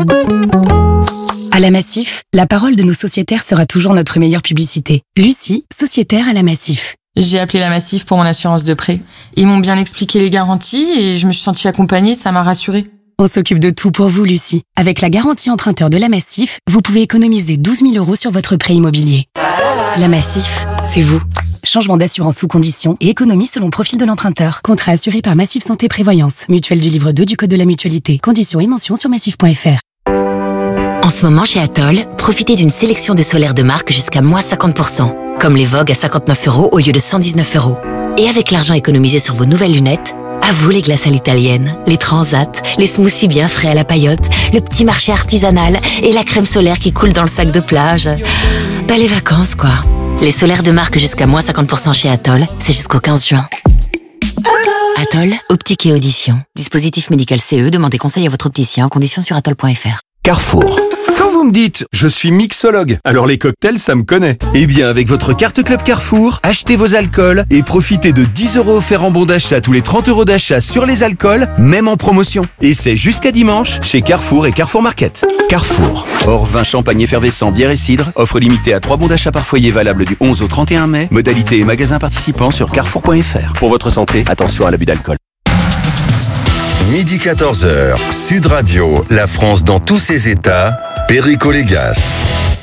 À la Massif, la parole de nos sociétaires sera toujours notre meilleure publicité. Lucie, sociétaire à la Massif. J'ai appelé la Massif pour mon assurance de prêt. Ils m'ont bien expliqué les garanties et je me suis sentie accompagnée, ça m'a rassurée. On s'occupe de tout pour vous, Lucie. Avec la garantie emprunteur de la Massif, vous pouvez économiser douze mille euros sur votre prêt immobilier. La Massif, c'est vous. Changement d'assurance sous condition et économie selon profil de l'emprunteur. Contrat assuré par Massif Santé Prévoyance. Mutuelle du livre deux du Code de la Mutualité. Conditions et mentions sur massif point f r. En ce moment, chez Atoll, profitez d'une sélection de solaires de marque jusqu'à moins cinquante pour cent. Comme les Vogue à cinquante-neuf euros au lieu de cent dix-neuf euros. Et avec l'argent économisé sur vos nouvelles lunettes, à vous les glaces à l'italienne, les transats, les smoothies bien frais à la paillote, le petit marché artisanal et la crème solaire qui coule dans le sac de plage. Bah les vacances quoi. Les solaires de marque jusqu'à moins cinquante pour cent chez Atoll, c'est jusqu'au quinze juin. Atoll, optique et audition. Dispositif médical C E, demandez conseil à votre opticien en conditions sur atoll point f r. Carrefour. Quand vous me dites « je suis mixologue », alors les cocktails, ça me connaît. Eh bien, avec votre carte Club Carrefour, achetez vos alcools et profitez de dix euros offerts en bon d'achat tous les trente euros d'achat sur les alcools, même en promotion. Et c'est jusqu'à dimanche chez Carrefour et Carrefour Market. Carrefour. Hors vin, champagne effervescent, bière et cidre. Offre limitée à trois bons d'achat par foyer valable du onze au trente et un mai. Modalité et magasins participants sur carrefour point f r. Pour votre santé, attention à l'abus d'alcool. Midi quatorze heures, Sud Radio, la France dans tous ses états, Perico Légas.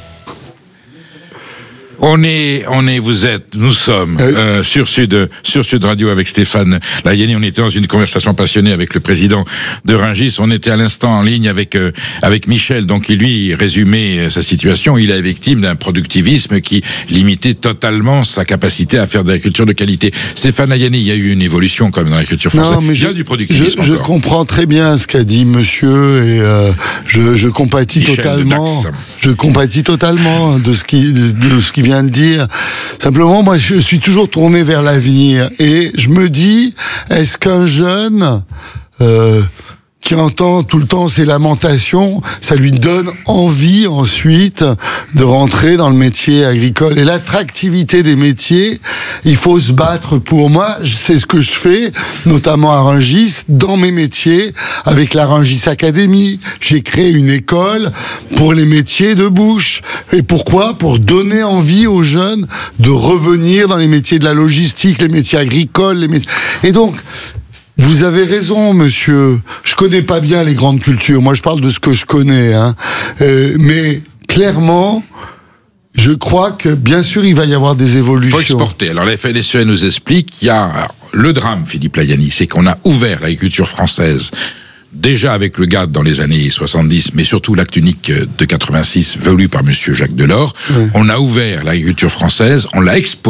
On est, on est, vous êtes, nous sommes euh, sur Sud, sur Sud Radio avec Stéphane Layani. On était dans une conversation passionnée avec le président de Rungis. On était à l'instant en ligne avec euh, avec Michel, donc qui lui résumait sa situation. Il est victime d'un productivisme qui limitait totalement sa capacité à faire de l'agriculture de qualité. Stéphane Layani, il y a eu une évolution comme dans l'agriculture française. Non, mais il y a je, du productivisme. Je, je encore. comprends très bien ce qu'a dit Monsieur et euh, je, je compatis Michel totalement. Je compatis totalement de ce qui de, de ce qui vient de dire. Simplement, moi, je suis toujours tourné vers l'avenir et je me dis, est-ce qu'un jeune euh, qui entend tout le temps ces lamentations, ça lui donne envie ensuite de rentrer dans le métier agricole? Et l'attractivité des métiers, il faut se battre pour. Moi, c'est ce que je fais, notamment à Rungis, dans mes métiers, avec la Rungis Academy. J'ai créé une école pour les métiers de bouche. Et pourquoi? Pour donner envie aux jeunes de revenir dans les métiers de la logistique, les métiers agricoles, les métiers... Et donc, vous avez raison, monsieur. Je connais pas bien les grandes cultures. Moi, je parle de ce que je connais, hein. Euh, mais clairement, je crois que, bien sûr, il va y avoir des évolutions. Il faut exporter. Alors, la F N S E nous explique qu'il y a alors, le drame, Philippe Layani, c'est qu'on a ouvert l'agriculture française déjà avec le G A D dans les années soixante-dix, mais surtout l'acte unique de quatre-vingt-six, voulu par monsieur Jacques Delors. Oui. On a ouvert l'agriculture française, on l'a exposée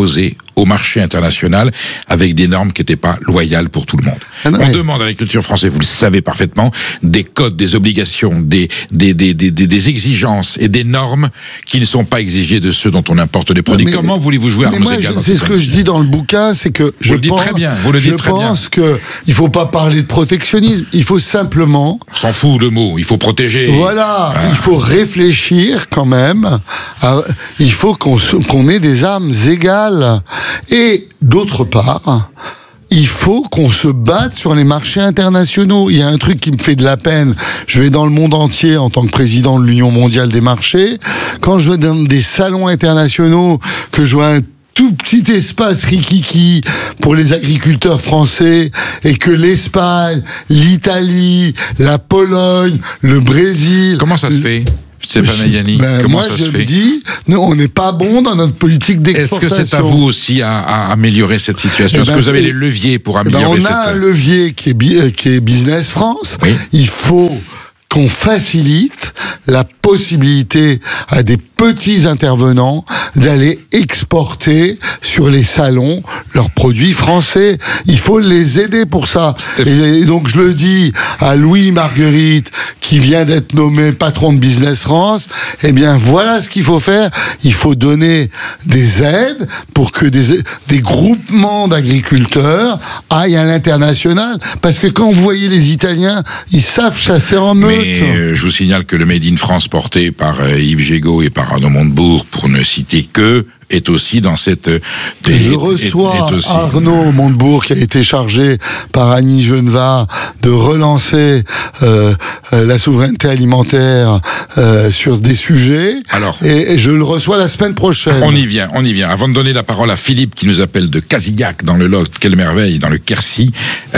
au marché international avec des normes qui n'étaient pas loyales pour tout le monde. Ah non, On mais... demande à l'agriculture française, vous le savez parfaitement, des codes, des obligations, des, des, des, des, des exigences et des normes qui ne sont pas exigées de ceux dont on importe des produits. Mais, Comment voulez-vous jouer à armes égales? C'est ce que je dis dans le bouquin, c'est que je vous pense, très bien, vous le dites je très pense que il faut pas parler de protectionnisme, il faut simplement... On s'en fout le mot, il faut protéger. Voilà, ah. il faut réfléchir quand même, à, il faut qu'on qu'on ait des armes égales. Et d'autre part, il faut qu'on se batte sur les marchés internationaux. Il y a un truc qui me fait de la peine. Je vais dans le monde entier en tant que président de l'Union mondiale des marchés. Quand je vais dans des salons internationaux, que je vois un tout petit espace rikiki pour les agriculteurs français et que l'Espagne, l'Italie, la Pologne, le Brésil... Comment ça se fait ? Stéphane Ayani, ben, comment moi ça je se fait dis, non, on n'est pas bon dans notre politique d'exportation. Est-ce que c'est à vous aussi à, à améliorer cette situation? eh Est-ce ben, que vous avez les leviers pour améliorer ben on cette... On a un levier qui est, qui est Business France. Oui. Il faut qu'on facilite la possibilité à des petits intervenants d'aller exporter sur les salons leurs produits français. Il faut les aider pour ça. Et donc je le dis à Louis Marguerite, qui vient d'être nommé patron de Business France, eh bien voilà ce qu'il faut faire. Il faut donner des aides pour que des, des groupements d'agriculteurs aillent à l'international. Parce que quand vous voyez les Italiens, ils savent chasser en meute. Mais euh, je vous signale que le Made in France porté par euh, Yves Gégaud et par Arnaud Montebourg, pour ne citer que, est aussi dans cette... Euh, je reçois est, est aussi... Arnaud Montebourg, qui a été chargé par Annie Genevard de relancer euh, euh, la souveraineté alimentaire euh, sur des sujets. Alors, et, et je le reçois la semaine prochaine. On y vient, on y vient. Avant de donner la parole à Philippe, qui nous appelle de Casillac, dans le Lot, quelle merveille, dans le Quercy.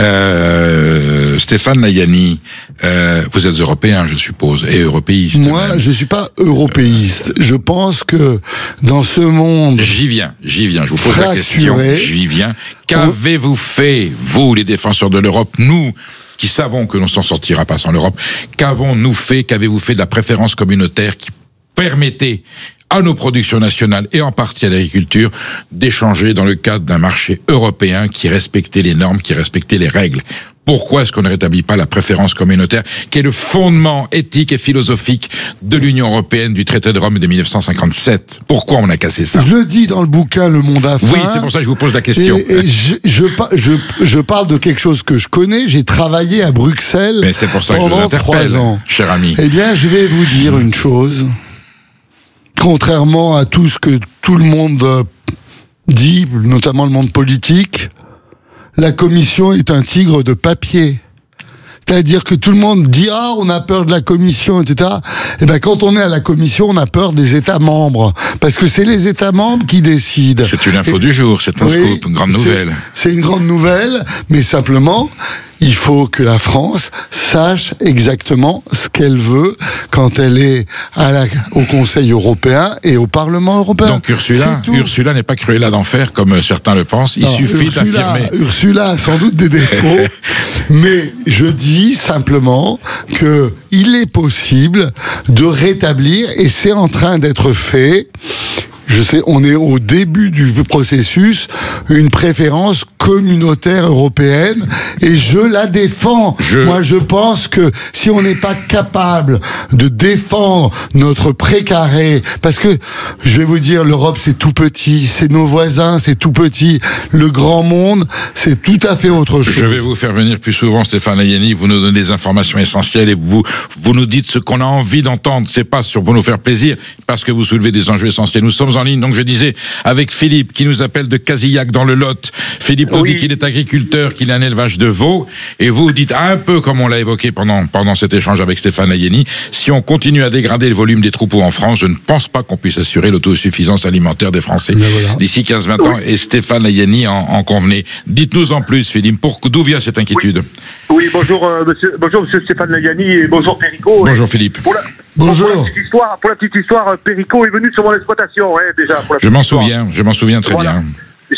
Euh, Stéphane Ayani, euh, vous êtes européen, je suppose, et européiste. Moi, même. je suis pas européiste. Je pense que dans ce monde... J'y viens, j'y viens, je vous pose la question, j'y viens. Qu'avez-vous fait, vous, les défenseurs de l'Europe, nous, qui savons que l'on s'en sortira pas sans l'Europe, qu'avons-nous fait, qu'avez-vous fait de la préférence communautaire qui permettait à nos productions nationales et en partie à l'agriculture d'échanger dans le cadre d'un marché européen qui respectait les normes, qui respectait les règles? Pourquoi est-ce qu'on ne rétablit pas la préférence communautaire, qui est le fondement éthique et philosophique de l'Union européenne, du traité de Rome de mille neuf cent cinquante-sept? Pourquoi on a cassé ça? Je le dis dans le bouquin Le Monde à faim. Oui, c'est pour ça que je vous pose la question. Et, et je, je, je, je parle de quelque chose que je connais. J'ai travaillé à Bruxelles. Mais c'est pour ça que je vous interpelle, cher ami. Eh bien, je vais vous dire une chose. Contrairement à tout ce que tout le monde dit, notamment le monde politique, la Commission est un tigre de papier. C'est-à-dire que tout le monde dit « Ah, on a peur de la Commission, et cetera » Eh bien, quand on est à la Commission, on a peur des États membres. Parce que c'est les États membres qui décident. C'est une info et, du jour, c'est un oui, scoop, une grande nouvelle. C'est une grande nouvelle, mais simplement... Il faut que la France sache exactement ce qu'elle veut quand elle est à la, au Conseil européen et au Parlement européen. Donc Ursula, Ursula n'est pas Cruella d'enfer comme certains le pensent. Il non, suffit d'affirmer. Ursula a sans doute des défauts, mais je dis simplement que il est possible de rétablir, et c'est en train d'être fait. Je sais, on est au début du processus, une préférence communautaire européenne, et je la défends. Je... Moi, je pense que si on n'est pas capable de défendre notre précaré, parce que, je vais vous dire, l'Europe, c'est tout petit, c'est nos voisins, c'est tout petit, le grand monde, c'est tout à fait autre chose. Je vais vous faire venir plus souvent, Stéphane Ayani, vous nous donnez des informations essentielles, et vous, vous nous dites ce qu'on a envie d'entendre, c'est pas pour nous faire plaisir, parce que vous soulevez des enjeux essentiels. Nous sommes en ligne, donc je disais, avec Philippe, qui nous appelle de Casillac dans le Lot. Philippe nous oui. dit qu'il est agriculteur, qu'il a un élevage de veaux, et vous dites un peu, comme on l'a évoqué pendant, pendant cet échange avec Stéphane Ayani, si on continue à dégrader le volume des troupeaux en France, je ne pense pas qu'on puisse assurer l'autosuffisance alimentaire des Français voilà. d'ici quinze vingt ans, et Stéphane Ayani en, en convenait. Dites-nous en plus, Philippe, pour, d'où vient cette inquiétude? Oui, oui bonjour, euh, monsieur, bonjour monsieur Stéphane Ayani, et bonjour Perico. Bonjour Philippe. Pour la... Bonjour. Pour la petite histoire, pour la petite histoire, Perico est venu sur mon exploitation, hein, déjà. Pour la je m'en histoire. souviens, je m'en souviens très voilà. bien.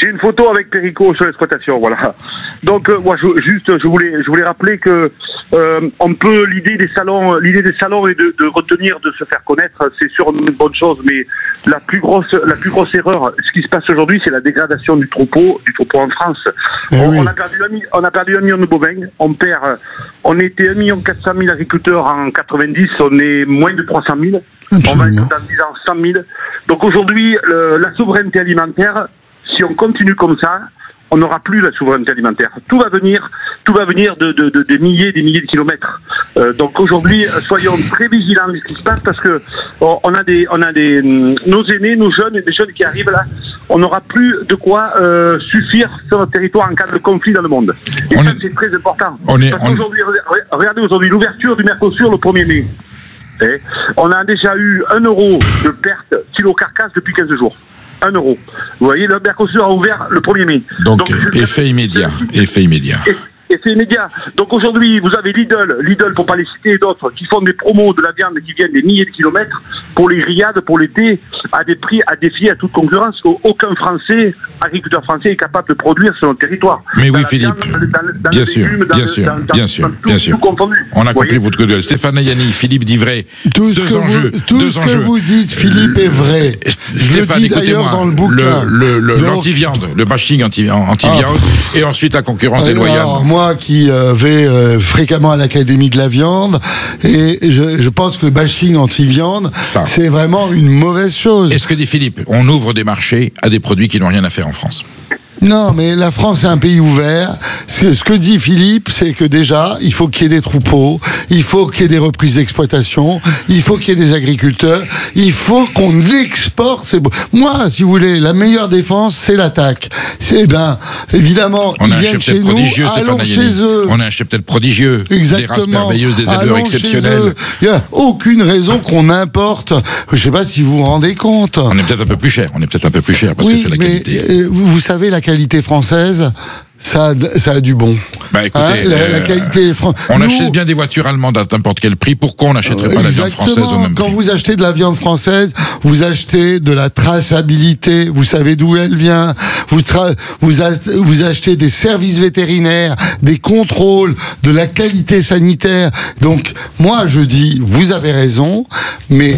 j'ai une photo avec Perico sur l'exploitation, voilà. Donc, euh, moi, je, juste, je voulais, je voulais rappeler que euh, on peut l'idée des salons, l'idée des salons est de, de retenir, de se faire connaître. C'est sûr une bonne chose, mais la plus grosse, la plus grosse erreur, ce qui se passe aujourd'hui, c'est la dégradation du troupeau, du troupeau en France. Eh on, oui. on a perdu un, on a perdu un million de bovins. On perd, on était un million quatre cent mille agriculteurs en quatre-vingt-dix, on est moins de trois cent mille. Absolument. On va être dans dix ans cent mille. Donc aujourd'hui, le, la souveraineté alimentaire, si on continue comme ça, on n'aura plus la souveraineté alimentaire. Tout va venir, tout va venir de, de, de des milliers, des milliers de kilomètres. Euh, donc aujourd'hui, soyons très vigilants de ce qui se passe parce que oh, on a des, on a des, nos aînés, nos jeunes, des jeunes qui arrivent là, on n'aura plus de quoi euh, suffire sur notre territoire en cas de conflit dans le monde. Et on ça, est, c'est très important. On est, parce on... qu'aujourd'hui, regardez aujourd'hui l'ouverture du Mercosur le premier mai. Et on a déjà eu un euro de perte kilo carcasse depuis quinze jours. Un euro. Vous voyez, le Mercosur a ouvert le premier mai. Donc, Donc effet immédiat. Effet immédiat. Et c'est immédiat. Donc aujourd'hui, vous avez Lidl, Lidl pour pas les citer et d'autres, qui font des promos de la viande qui viennent des milliers de kilomètres pour les grillades, pour l'été, à des prix à défier à toute concurrence. Aucun Français, agriculteur français, est capable de produire sur notre territoire. Mais dans oui, la Philippe. Viande, dans, dans bien, le sûr, légume, bien le, sûr, dans, bien dans, sûr, dans tout, bien sûr, tout confondu. On a Vous compris voyez votre gueule. Stéphane Ayani, Philippe Divray. Tout ce deux que enjeux. vous, tout deux ce enjeux. que vous dites, Philippe, est vrai. Je Stéphane, le dis d'ailleurs dans le bouquin. Le, le, Donc, l'anti-viande, le bashing anti, anti-viande, ah. et ensuite la concurrence alors, déloyale. Moi qui euh, vais euh, fréquemment à l'Académie de la viande, et je, je pense que le bashing anti-viande, c'est vraiment une mauvaise chose. Est-ce que dit Philippe, on ouvre des marchés à des produits qui n'ont rien à faire en France? Non, mais la France est un pays ouvert. Ce, ce que dit Philippe, c'est que déjà, il faut qu'il y ait des troupeaux, il faut qu'il y ait des reprises d'exploitation, il faut qu'il y ait des agriculteurs, il faut qu'on exporte. C'est beau. Moi, si vous voulez, la meilleure défense, c'est l'attaque. C'est ben, évidemment, on ils a un viennent chez nous, prodigieux, allons chez eux. On a un cheptel prodigieux, des races merveilleuses, des éleveurs allons exceptionnels. Il n'y a aucune raison qu'on importe. Je ne sais pas si vous vous rendez compte. On est peut-être un peu plus cher. On est peut-être un peu plus cher parce oui, que c'est la mais, qualité. Euh, vous, vous savez, la qualité française, ça a, ça a du bon. Bah écoutez, hein, la, euh, la qualité française. On Nous, achète bien des voitures allemandes à n'importe quel prix. Pourquoi on n'achèterait euh, pas la viande française au même prix? Quand vous achetez de la viande française, vous achetez de la traçabilité. Vous savez d'où elle vient. Vous, tra- vous, a- vous achetez des services vétérinaires, des contrôles, de la qualité sanitaire. Donc, moi, je dis, vous avez raison, mais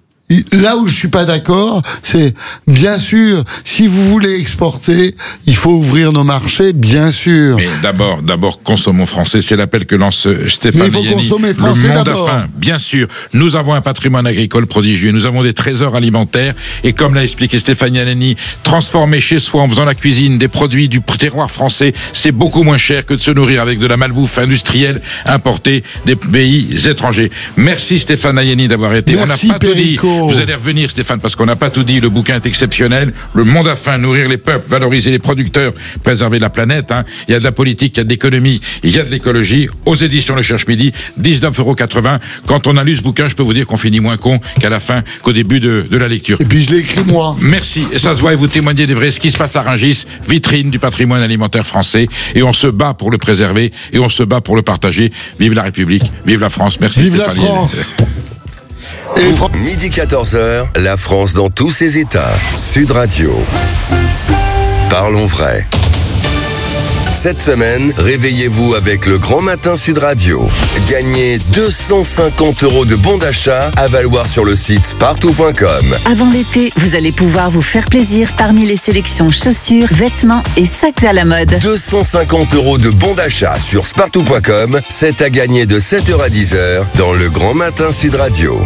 là où je suis pas d'accord, c'est bien sûr, si vous voulez exporter, il faut ouvrir nos marchés, bien sûr. Mais d'abord, d'abord, consommons français. C'est l'appel que lance Stéphane Mais il faut Ayani. consommer français Le monde d'abord. a faim, bien sûr. Nous avons un patrimoine agricole prodigieux. Nous avons des trésors alimentaires. Et comme l'a expliqué Stéphane Ayani, transformer chez soi en faisant la cuisine des produits du terroir français, c'est beaucoup moins cher que de se nourrir avec de la malbouffe industrielle importée des pays étrangers. Merci Stéphane Ayani d'avoir été. Merci, On n'a pas Perico. tout dit. Vous allez revenir, Stéphane, parce qu'on n'a pas tout dit. Le bouquin est exceptionnel. Le monde a faim, nourrir les peuples, valoriser les producteurs, préserver la planète. Hein. Il y a de la politique, il y a de l'économie, il y a de l'écologie. Aux éditions Le Cherche Midi, dix-neuf euros quatre-vingts. Quand on a lu ce bouquin, je peux vous dire qu'on finit moins con qu'à la fin, qu'au début de, de la lecture. Et puis je l'ai écrit moi. Merci. Et ça se voit et vous témoignez des vrais. Ce qui se passe à Rungis, vitrine du patrimoine alimentaire français. Et on se bat pour le préserver et on se bat pour le partager. Vive la République, vive la France. Merci Vive Stéphane. la France. Et midi quatorze heures, la France dans tous ses états. Sud Radio. Parlons vrai. Cette semaine, réveillez-vous avec le Grand Matin Sud Radio. Gagnez deux cent cinquante euros de bons d'achat à valoir sur le site spartou point com. Avant l'été, vous allez pouvoir vous faire plaisir parmi les sélections chaussures, vêtements et sacs à la mode. deux cent cinquante euros de bons d'achat sur spartou point com. C'est à gagner de sept heures à dix heures dans le Grand Matin Sud Radio.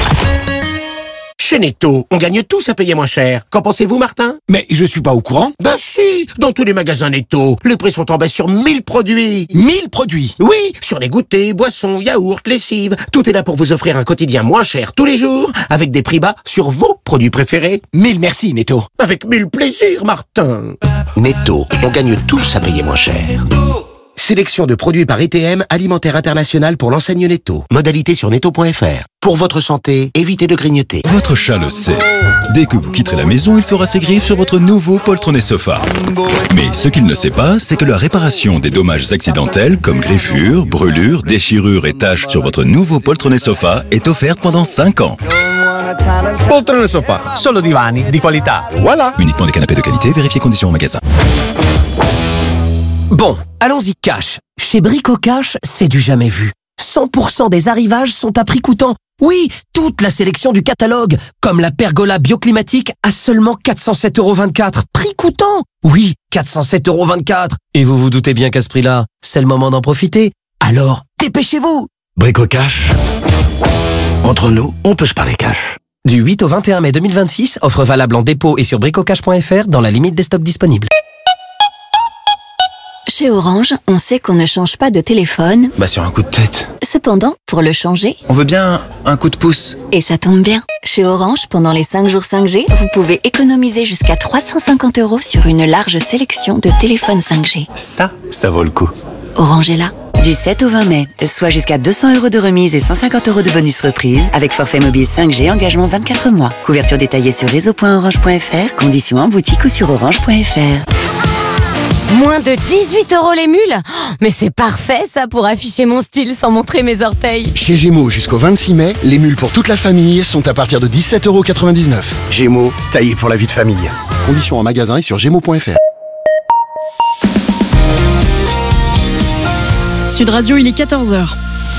Chez Netto, on gagne tous à payer moins cher. Qu'en pensez-vous, Martin? Mais je suis pas au courant. Ben si, dans tous les magasins Netto, les prix sont en baisse sur mille produits. mille produits? Oui, sur les goûters, boissons, yaourts, lessives. Tout est là pour vous offrir un quotidien moins cher tous les jours, avec des prix bas sur vos produits préférés. Mille merci, Netto. Avec mille plaisirs, Martin. Netto, on gagne tous à payer moins cher. Sélection de produits par E T M, Alimentaire International pour l'enseigne Netto. Modalité sur netto point f r. Pour votre santé, évitez de grignoter. Votre chat le sait. Dès que vous quitterez la maison, il fera ses griffes sur votre nouveau poltronné sofa. Mais ce qu'il ne sait pas, c'est que la réparation des dommages accidentels comme griffures, brûlures, déchirures et taches sur votre nouveau poltronné sofa est offerte pendant cinq ans. Poltrone Sofa. Solo divani di qualità. Voilà. Uniquement des canapés de qualité, vérifiez conditions au magasin. Bon, allons-y cash. Chez Brico Cash, c'est du jamais vu. cent pour cent des arrivages sont à prix coûtant. Oui, toute la sélection du catalogue, comme la pergola bioclimatique à seulement quatre cent sept euros vingt-quatre. Prix coûtant. Oui, quatre cent sept euros vingt-quatre. Et vous vous doutez bien qu'à ce prix-là, c'est le moment d'en profiter. Alors, dépêchez-vous. Brico Cash. Entre nous, on peut se parler cash. Du huit au vingt et un mai deux mille vingt-six, offre valable en dépôt et sur bricocash point f r dans la limite des stocks disponibles. Chez Orange, on sait qu'on ne change pas de téléphone. Bah sur un coup de tête. Cependant, pour le changer, on veut bien un coup de pouce. Et ça tombe bien. Chez Orange, pendant les cinq jours cinq G, vous pouvez économiser jusqu'à trois cent cinquante euros sur une large sélection de téléphones cinq G. Ça, ça vaut le coup. Orange est là. Du sept au vingt mai, soit jusqu'à deux cents euros de remise et cent cinquante euros de bonus reprise avec forfait mobile cinq G, engagement vingt-quatre mois. Couverture détaillée sur réseau point orange point f r, conditions en boutique ou sur orange point f r. Moins de dix-huit euros les mules? Mais c'est parfait ça pour afficher mon style sans montrer mes orteils. Chez Gémeaux, jusqu'au vingt-six mai, les mules pour toute la famille sont à partir de dix-sept euros quatre-vingt-dix-neuf. Gémeaux, taillé pour la vie de famille. Conditions en magasin et sur gémeaux point f r. Sud Radio, il est quatorze heures.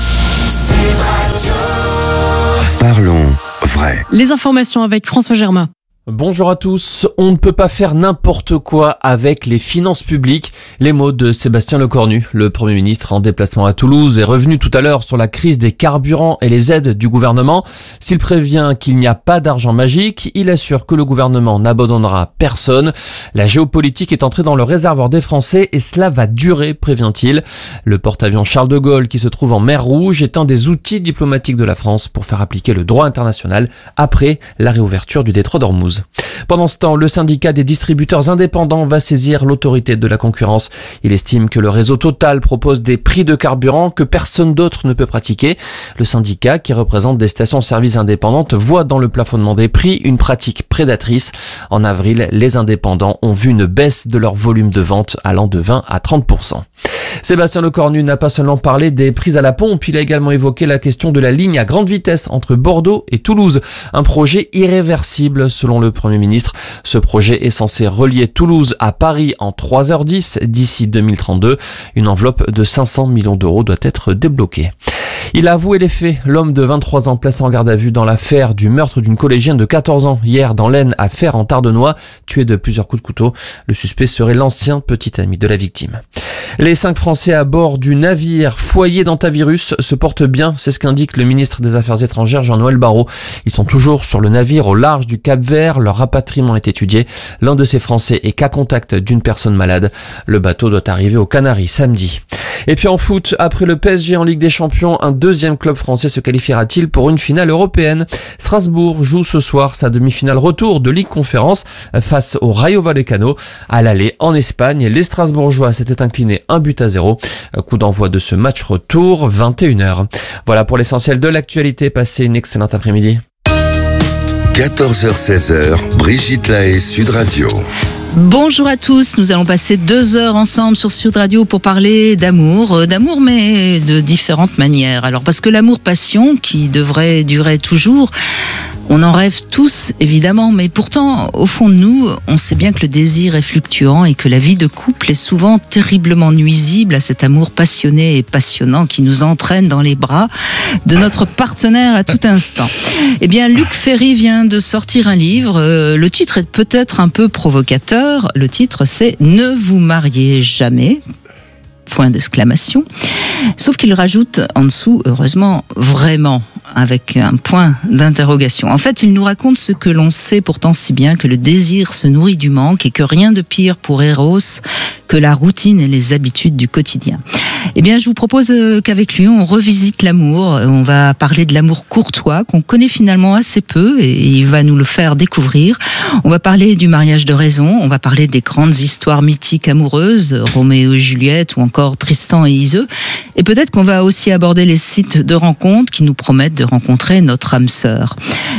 Parlons vrai. Les informations avec François Germain. Bonjour à tous. On ne peut pas faire n'importe quoi avec les finances publiques. Les mots de Sébastien Lecornu, le Premier ministre en déplacement à Toulouse, est revenu tout à l'heure sur la crise des carburants et les aides du gouvernement. S'il prévient qu'il n'y a pas d'argent magique, il assure que le gouvernement n'abandonnera personne. La géopolitique est entrée dans le réservoir des Français et cela va durer, prévient-il. Le porte-avions Charles de Gaulle, qui se trouve en mer Rouge, est un des outils diplomatiques de la France pour faire appliquer le droit international après la réouverture du détroit d'Ormuz. Pendant ce temps, le syndicat des distributeurs indépendants va saisir l'autorité de la concurrence. Il estime que le réseau Total propose des prix de carburant que personne d'autre ne peut pratiquer. Le syndicat, qui représente des stations-service indépendantes, voit dans le plafonnement des prix une pratique prédatrice. En avril, les indépendants ont vu une baisse de leur volume de vente allant de vingt à trente pour cent. Sébastien Lecornu n'a pas seulement parlé des prises à la pompe, il a également évoqué la question de la ligne à grande vitesse entre Bordeaux et Toulouse. Un projet irréversible selon le Premier ministre. Ce projet est censé relier Toulouse à Paris en trois heures dix d'ici deux mille trente-deux. Une enveloppe de cinq cents millions d'euros doit être débloquée. Il a avoué les faits. L'homme de vingt-trois ans placé en garde à vue dans l'affaire du meurtre d'une collégienne de quatorze ans hier dans l'Aisne à Fère en Tardenois, tué de plusieurs coups de couteau. Le suspect serait l'ancien petit ami de la victime. Les cinq Français à bord du navire foyer d'antavirus se portent bien, c'est ce qu'indique le ministre des Affaires étrangères Jean-Noël Barrot. Ils sont toujours sur le navire au large du Cap-Vert, leur rapatriement est étudié. L'un de ces Français est cas contact d'une personne malade. Le bateau doit arriver aux Canaries samedi. Et puis en foot, après le P S G en Ligue des Champions, un deuxième club français se qualifiera-t-il pour une finale européenne? Strasbourg joue ce soir sa demi-finale retour de Ligue Conférence face au Rayo Vallecano. À l'aller en Espagne, les Strasbourgeois s'étaient inclinés un but à zéro. Coup d'envoi de ce match retour, vingt et une heures. Voilà pour l'essentiel de l'actualité. Passez une excellente après-midi. quatorze heures seize, Brigitte Lahaie, Sud Radio. Bonjour à tous, nous allons passer deux heures ensemble sur Sud Radio pour parler d'amour, d'amour mais de différentes manières. Alors parce que l'amour-passion qui devrait durer toujours, on en rêve tous évidemment, mais pourtant au fond de nous, on sait bien que le désir est fluctuant et que la vie de couple est souvent terriblement nuisible à cet amour passionné et passionnant qui nous entraîne dans les bras de notre partenaire à tout instant. Eh bien Luc Ferry vient de sortir un livre, euh, le titre est peut-être un peu provocateur. Le titre, c'est « Ne vous mariez jamais ». Point d'exclamation. Sauf qu'il rajoute en dessous, heureusement, vraiment, avec un point d'interrogation. En fait, il nous raconte ce que l'on sait pourtant si bien, que le désir se nourrit du manque et que rien de pire pour Eros que la routine et les habitudes du quotidien. Eh bien, je vous propose qu'avec lui, on revisite l'amour. On va parler de l'amour courtois, qu'on connaît finalement assez peu, et il va nous le faire découvrir. On va parler du mariage de raison, on va parler des grandes histoires mythiques amoureuses, Roméo et Juliette ou encore Tristan et Iseux. Et peut-être qu'on va aussi aborder les sites de rencontres qui nous promettent de rencontrer notre âme sœur.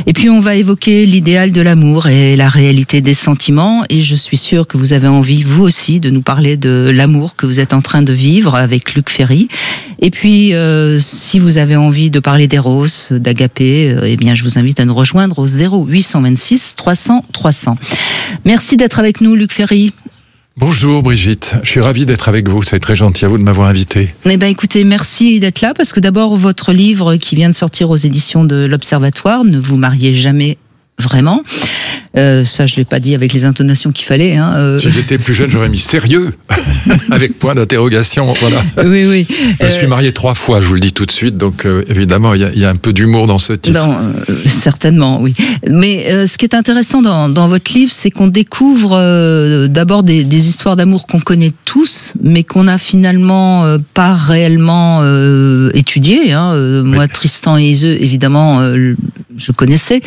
Et puis on va évoquer l'idéal de l'amour et la réalité des sentiments. Et je suis sûre que vous avez envie, vous aussi, de nous parler de l'amour que vous êtes en train de vivre avec Luc Ferry. Et puis, euh, si vous avez envie de parler d'Eros, d'Agapé, euh, eh bien, je vous invite à nous rejoindre au zéro huit cent vingt-six trois cents trois cents. Merci d'être avec nous, Luc Ferry. Bonjour Brigitte, je suis ravi d'être avec vous, c'est très gentil à vous de m'avoir invité. Eh ben, écoutez, merci d'être là, parce que d'abord, votre livre qui vient de sortir aux éditions de l'Observatoire, Ne vous mariez jamais vraiment. Euh, ça, je l'ai pas dit avec les intonations qu'il fallait. Hein. Euh... Si j'étais plus jeune, j'aurais mis sérieux, avec point d'interrogation. Voilà. Oui, oui. Je me suis marié trois fois, je vous le dis tout de suite, donc euh, évidemment, il y, y a un peu d'humour dans ce titre. Dans, euh, certainement, oui. Mais euh, ce qui est intéressant dans, dans votre livre, c'est qu'on découvre euh, d'abord des, des histoires d'amour qu'on connaît tous, mais qu'on n'a finalement euh, pas réellement euh, étudiées. Hein. Euh, oui. Moi, Tristan et Iseult, évidemment, euh, je connaissais,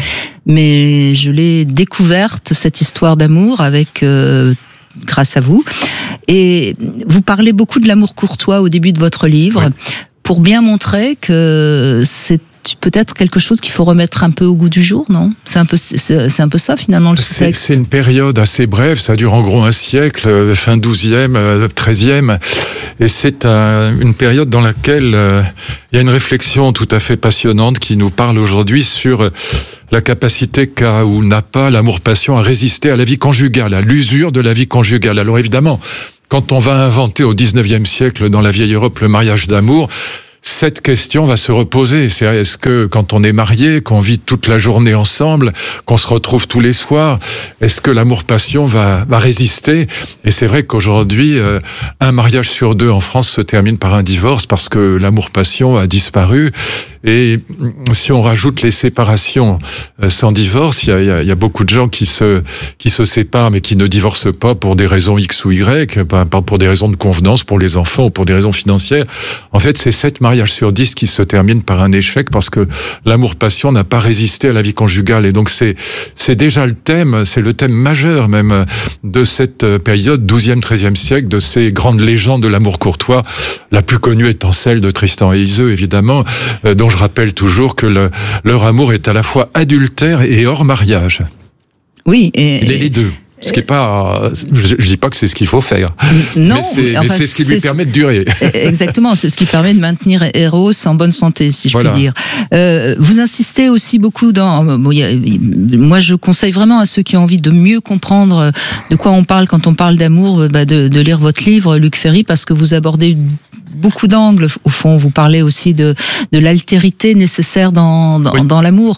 mais je l'ai découverte, cette histoire d'amour, avec euh, grâce à vous. Et vous parlez beaucoup de l'amour courtois au début de votre livre, ouais. pour bien montrer que c'est peut-être quelque chose qu'il faut remettre un peu au goût du jour, non ? C'est un peu, c'est, c'est un peu ça finalement le c'est, c'est une période assez brève, ça dure en gros un siècle, fin douzième, treizième, et c'est un, une période dans laquelle euh, il y a une réflexion tout à fait passionnante qui nous parle aujourd'hui sur la capacité qu'a ou n'a pas l'amour-passion à résister à la vie conjugale, à l'usure de la vie conjugale. Alors évidemment, quand on va inventer au dix-neuvième siècle dans la vieille Europe le mariage d'amour, cette question va se reposer. C'est, est-ce que quand on est marié, qu'on vit toute la journée ensemble, qu'on se retrouve tous les soirs, est-ce que l'amour-passion va, va résister ? Et c'est vrai qu'aujourd'hui, euh, un mariage sur deux en France se termine par un divorce parce que l'amour-passion a disparu. Et si on rajoute les séparations sans divorce, il y a, il y a beaucoup de gens qui se, qui se séparent mais qui ne divorcent pas pour des raisons X ou Y, pas pour des raisons de convenance pour les enfants ou pour des raisons financières. En fait, c'est sept mariages sur dix qui se terminent par un échec parce que l'amour-passion n'a pas résisté à la vie conjugale. Et donc c'est, c'est déjà le thème, c'est le thème majeur même de cette période douzième, treizième siècle, de ces grandes légendes de l'amour courtois, la plus connue étant celle de Tristan et Iseult, évidemment, dont je rappelle toujours que le, leur amour est à la fois adultère et hors mariage. Oui, et... Il est les deux. Ce qui est pas, je, je dis pas que c'est ce qu'il faut faire. Non, mais c'est, enfin, mais c'est ce qui lui permet de durer. Exactement, c'est ce qui permet de maintenir Eros en bonne santé, si je voilà. puis dire. Euh, vous insistez aussi beaucoup dans. Bon, y a, moi, je conseille vraiment à ceux qui ont envie de mieux comprendre de quoi on parle quand on parle d'amour, bah de, de lire votre livre, Luc Ferry, parce que vous abordez beaucoup d'angles. Au fond, vous parlez aussi de, de l'altérité nécessaire dans, dans, oui. dans l'amour.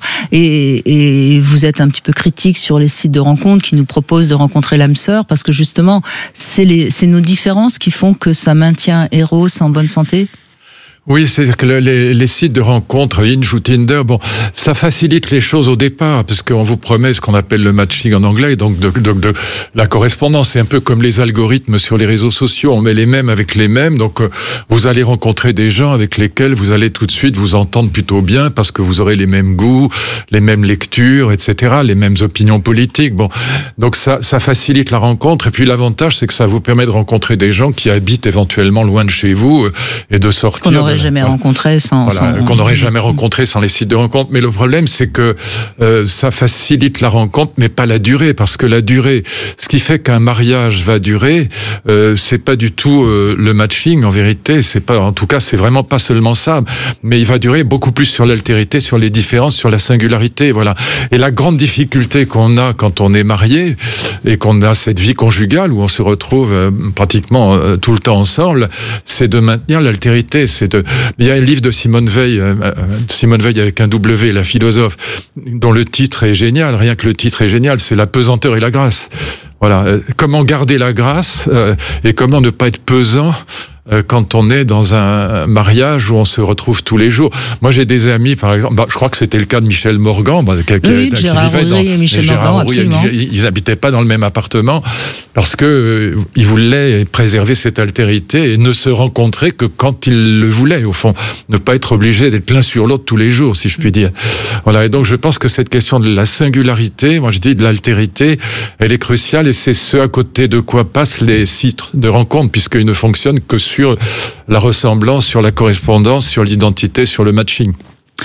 Et, et vous êtes un petit peu critique sur les sites de rencontres qui nous proposent de rencontrer l'âme sœur, parce que justement, c'est, les, c'est nos différences qui font que ça maintient Eros en bonne santé. Oui, c'est-à-dire que les, les sites de rencontres, Hinge ou Tinder, bon, ça facilite les choses au départ, parce qu'on vous promet ce qu'on appelle le matching en anglais, donc de, de, de la correspondance. C'est un peu comme les algorithmes sur les réseaux sociaux, on met les mêmes avec les mêmes, donc euh, vous allez rencontrer des gens avec lesquels vous allez tout de suite vous entendre plutôt bien, parce que vous aurez les mêmes goûts, les mêmes lectures, et cetera, les mêmes opinions politiques. Bon, donc ça, ça facilite la rencontre, et puis l'avantage, c'est que ça vous permet de rencontrer des gens qui habitent éventuellement loin de chez vous, euh, et de sortir... Qu'on n'aurait jamais rencontré sans, voilà, sans... qu'on n'aurait jamais rencontré sans les sites de rencontre. Mais le problème, c'est que euh, ça facilite la rencontre, mais pas la durée, parce que la durée, ce qui fait qu'un mariage va durer, euh, c'est pas du tout euh, le matching. En vérité, c'est pas, en tout cas, c'est vraiment pas seulement ça. Mais il va durer beaucoup plus sur l'altérité, sur les différences, sur la singularité. Voilà. Et la grande difficulté qu'on a quand on est marié et qu'on a cette vie conjugale où on se retrouve euh, pratiquement euh, tout le temps ensemble, c'est de maintenir l'altérité. C'est de Il y a un livre de Simone Veil, Simone Veil avec un W, la philosophe, dont le titre est génial. Rien que le titre est génial, c'est La pesanteur et la grâce. Voilà, comment garder la grâce euh, et comment ne pas être pesant euh, quand on est dans un mariage où on se retrouve tous les jours. Moi, j'ai des amis, par exemple, bah, je crois que c'était le cas de Michel Morgan, bah, qui, oui, qui, Gérard qui vivait dans, et Michel Gérard Morgan, Roux, absolument. Ils, ils habitaient pas dans le même appartement parce que euh, ils voulaient préserver cette altérité et ne se rencontrer que quand ils le voulaient, au fond. Ne pas être obligés d'être l'un sur l'autre tous les jours, si je puis dire. Voilà. Et donc, je pense que cette question de la singularité, moi je dis de l'altérité, elle est cruciale et c'est ce à côté de quoi passent les sites de rencontres, puisqu'ils ne fonctionnent que sur la ressemblance, sur la correspondance, sur l'identité, sur le matching.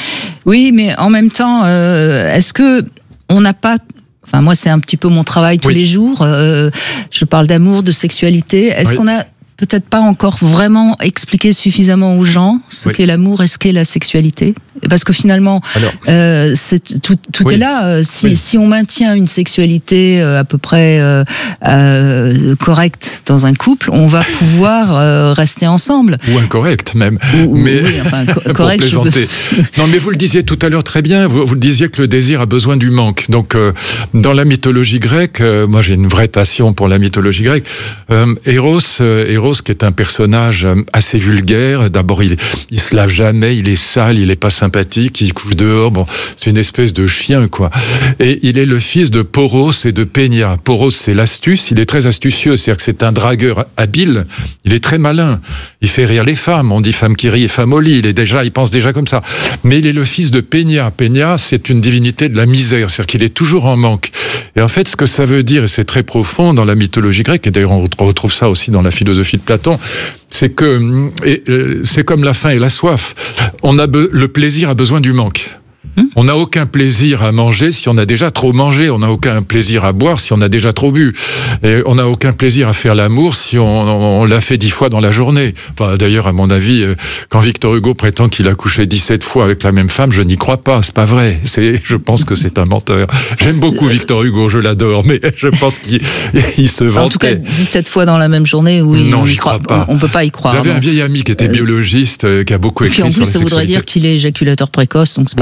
Oui, mais en même temps, euh, est-ce que on n'a pas... Enfin, moi, c'est un petit peu mon travail tous oui. les jours. Euh, je parle d'amour, de sexualité. Est-ce oui. qu'on a peut-être pas encore vraiment expliqué suffisamment aux gens ce oui. qu'est l'amour et ce qu'est la sexualité? Parce que finalement, Alors, euh, c'est, tout, tout oui. est là. Si, oui. si on maintient une sexualité à peu près euh, euh, correcte dans un couple, on va pouvoir euh, rester ensemble. Ou incorrecte même. Ou, mais oui, enfin, co- correct. Pour plaisanter. Peux... non, mais vous le disiez tout à l'heure très bien. Vous, vous le disiez que le désir a besoin du manque. Donc, euh, dans la mythologie grecque, euh, moi j'ai une vraie passion pour la mythologie grecque. Euh, Eros, euh, Eros, qui est un personnage assez vulgaire. D'abord, il, il se lave jamais, il est sale, il est pas sympathique, il couche dehors. Bon, c'est une espèce de chien, quoi. Et il est le fils de Poros et de Pénia. Poros, c'est l'astuce. Il est très astucieux, c'est-à-dire que c'est un dragueur habile. Il est très malin. Il fait rire les femmes. On dit femme qui rit et femme au lit. Il est déjà, il pense déjà comme ça. Mais il est le fils de Pénia. Pénia, c'est une divinité de la misère, c'est-à-dire qu'il est toujours en manque. Et en fait, ce que ça veut dire, et c'est très profond dans la mythologie grecque, et d'ailleurs on retrouve ça aussi dans la philosophie de Platon, c'est que et, euh, c'est comme la faim et la soif. On a be- le plaisir a besoin du manque. On n'a aucun plaisir à manger si on a déjà trop mangé. On n'a aucun plaisir à boire si on a déjà trop bu. Et on n'a aucun plaisir à faire l'amour si on, on, on l'a fait dix fois dans la journée. Enfin, d'ailleurs, à mon avis, quand Victor Hugo prétend qu'il a couché dix-sept fois avec la même femme, je n'y crois pas. C'est pas vrai. C'est, je pense que c'est un menteur. J'aime beaucoup Victor Hugo, je l'adore, mais je pense qu'il il se vantait. En tout cas, dix-sept fois dans la même journée, oui. Non, on j'y crois, crois pas. On, on peut pas y croire. J'avais non. un vieil ami qui était biologiste, euh, qui a beaucoup écrit sur la sexualité. En plus, ça voudrait dire qu'il est éjaculateur précoce, donc c'est pas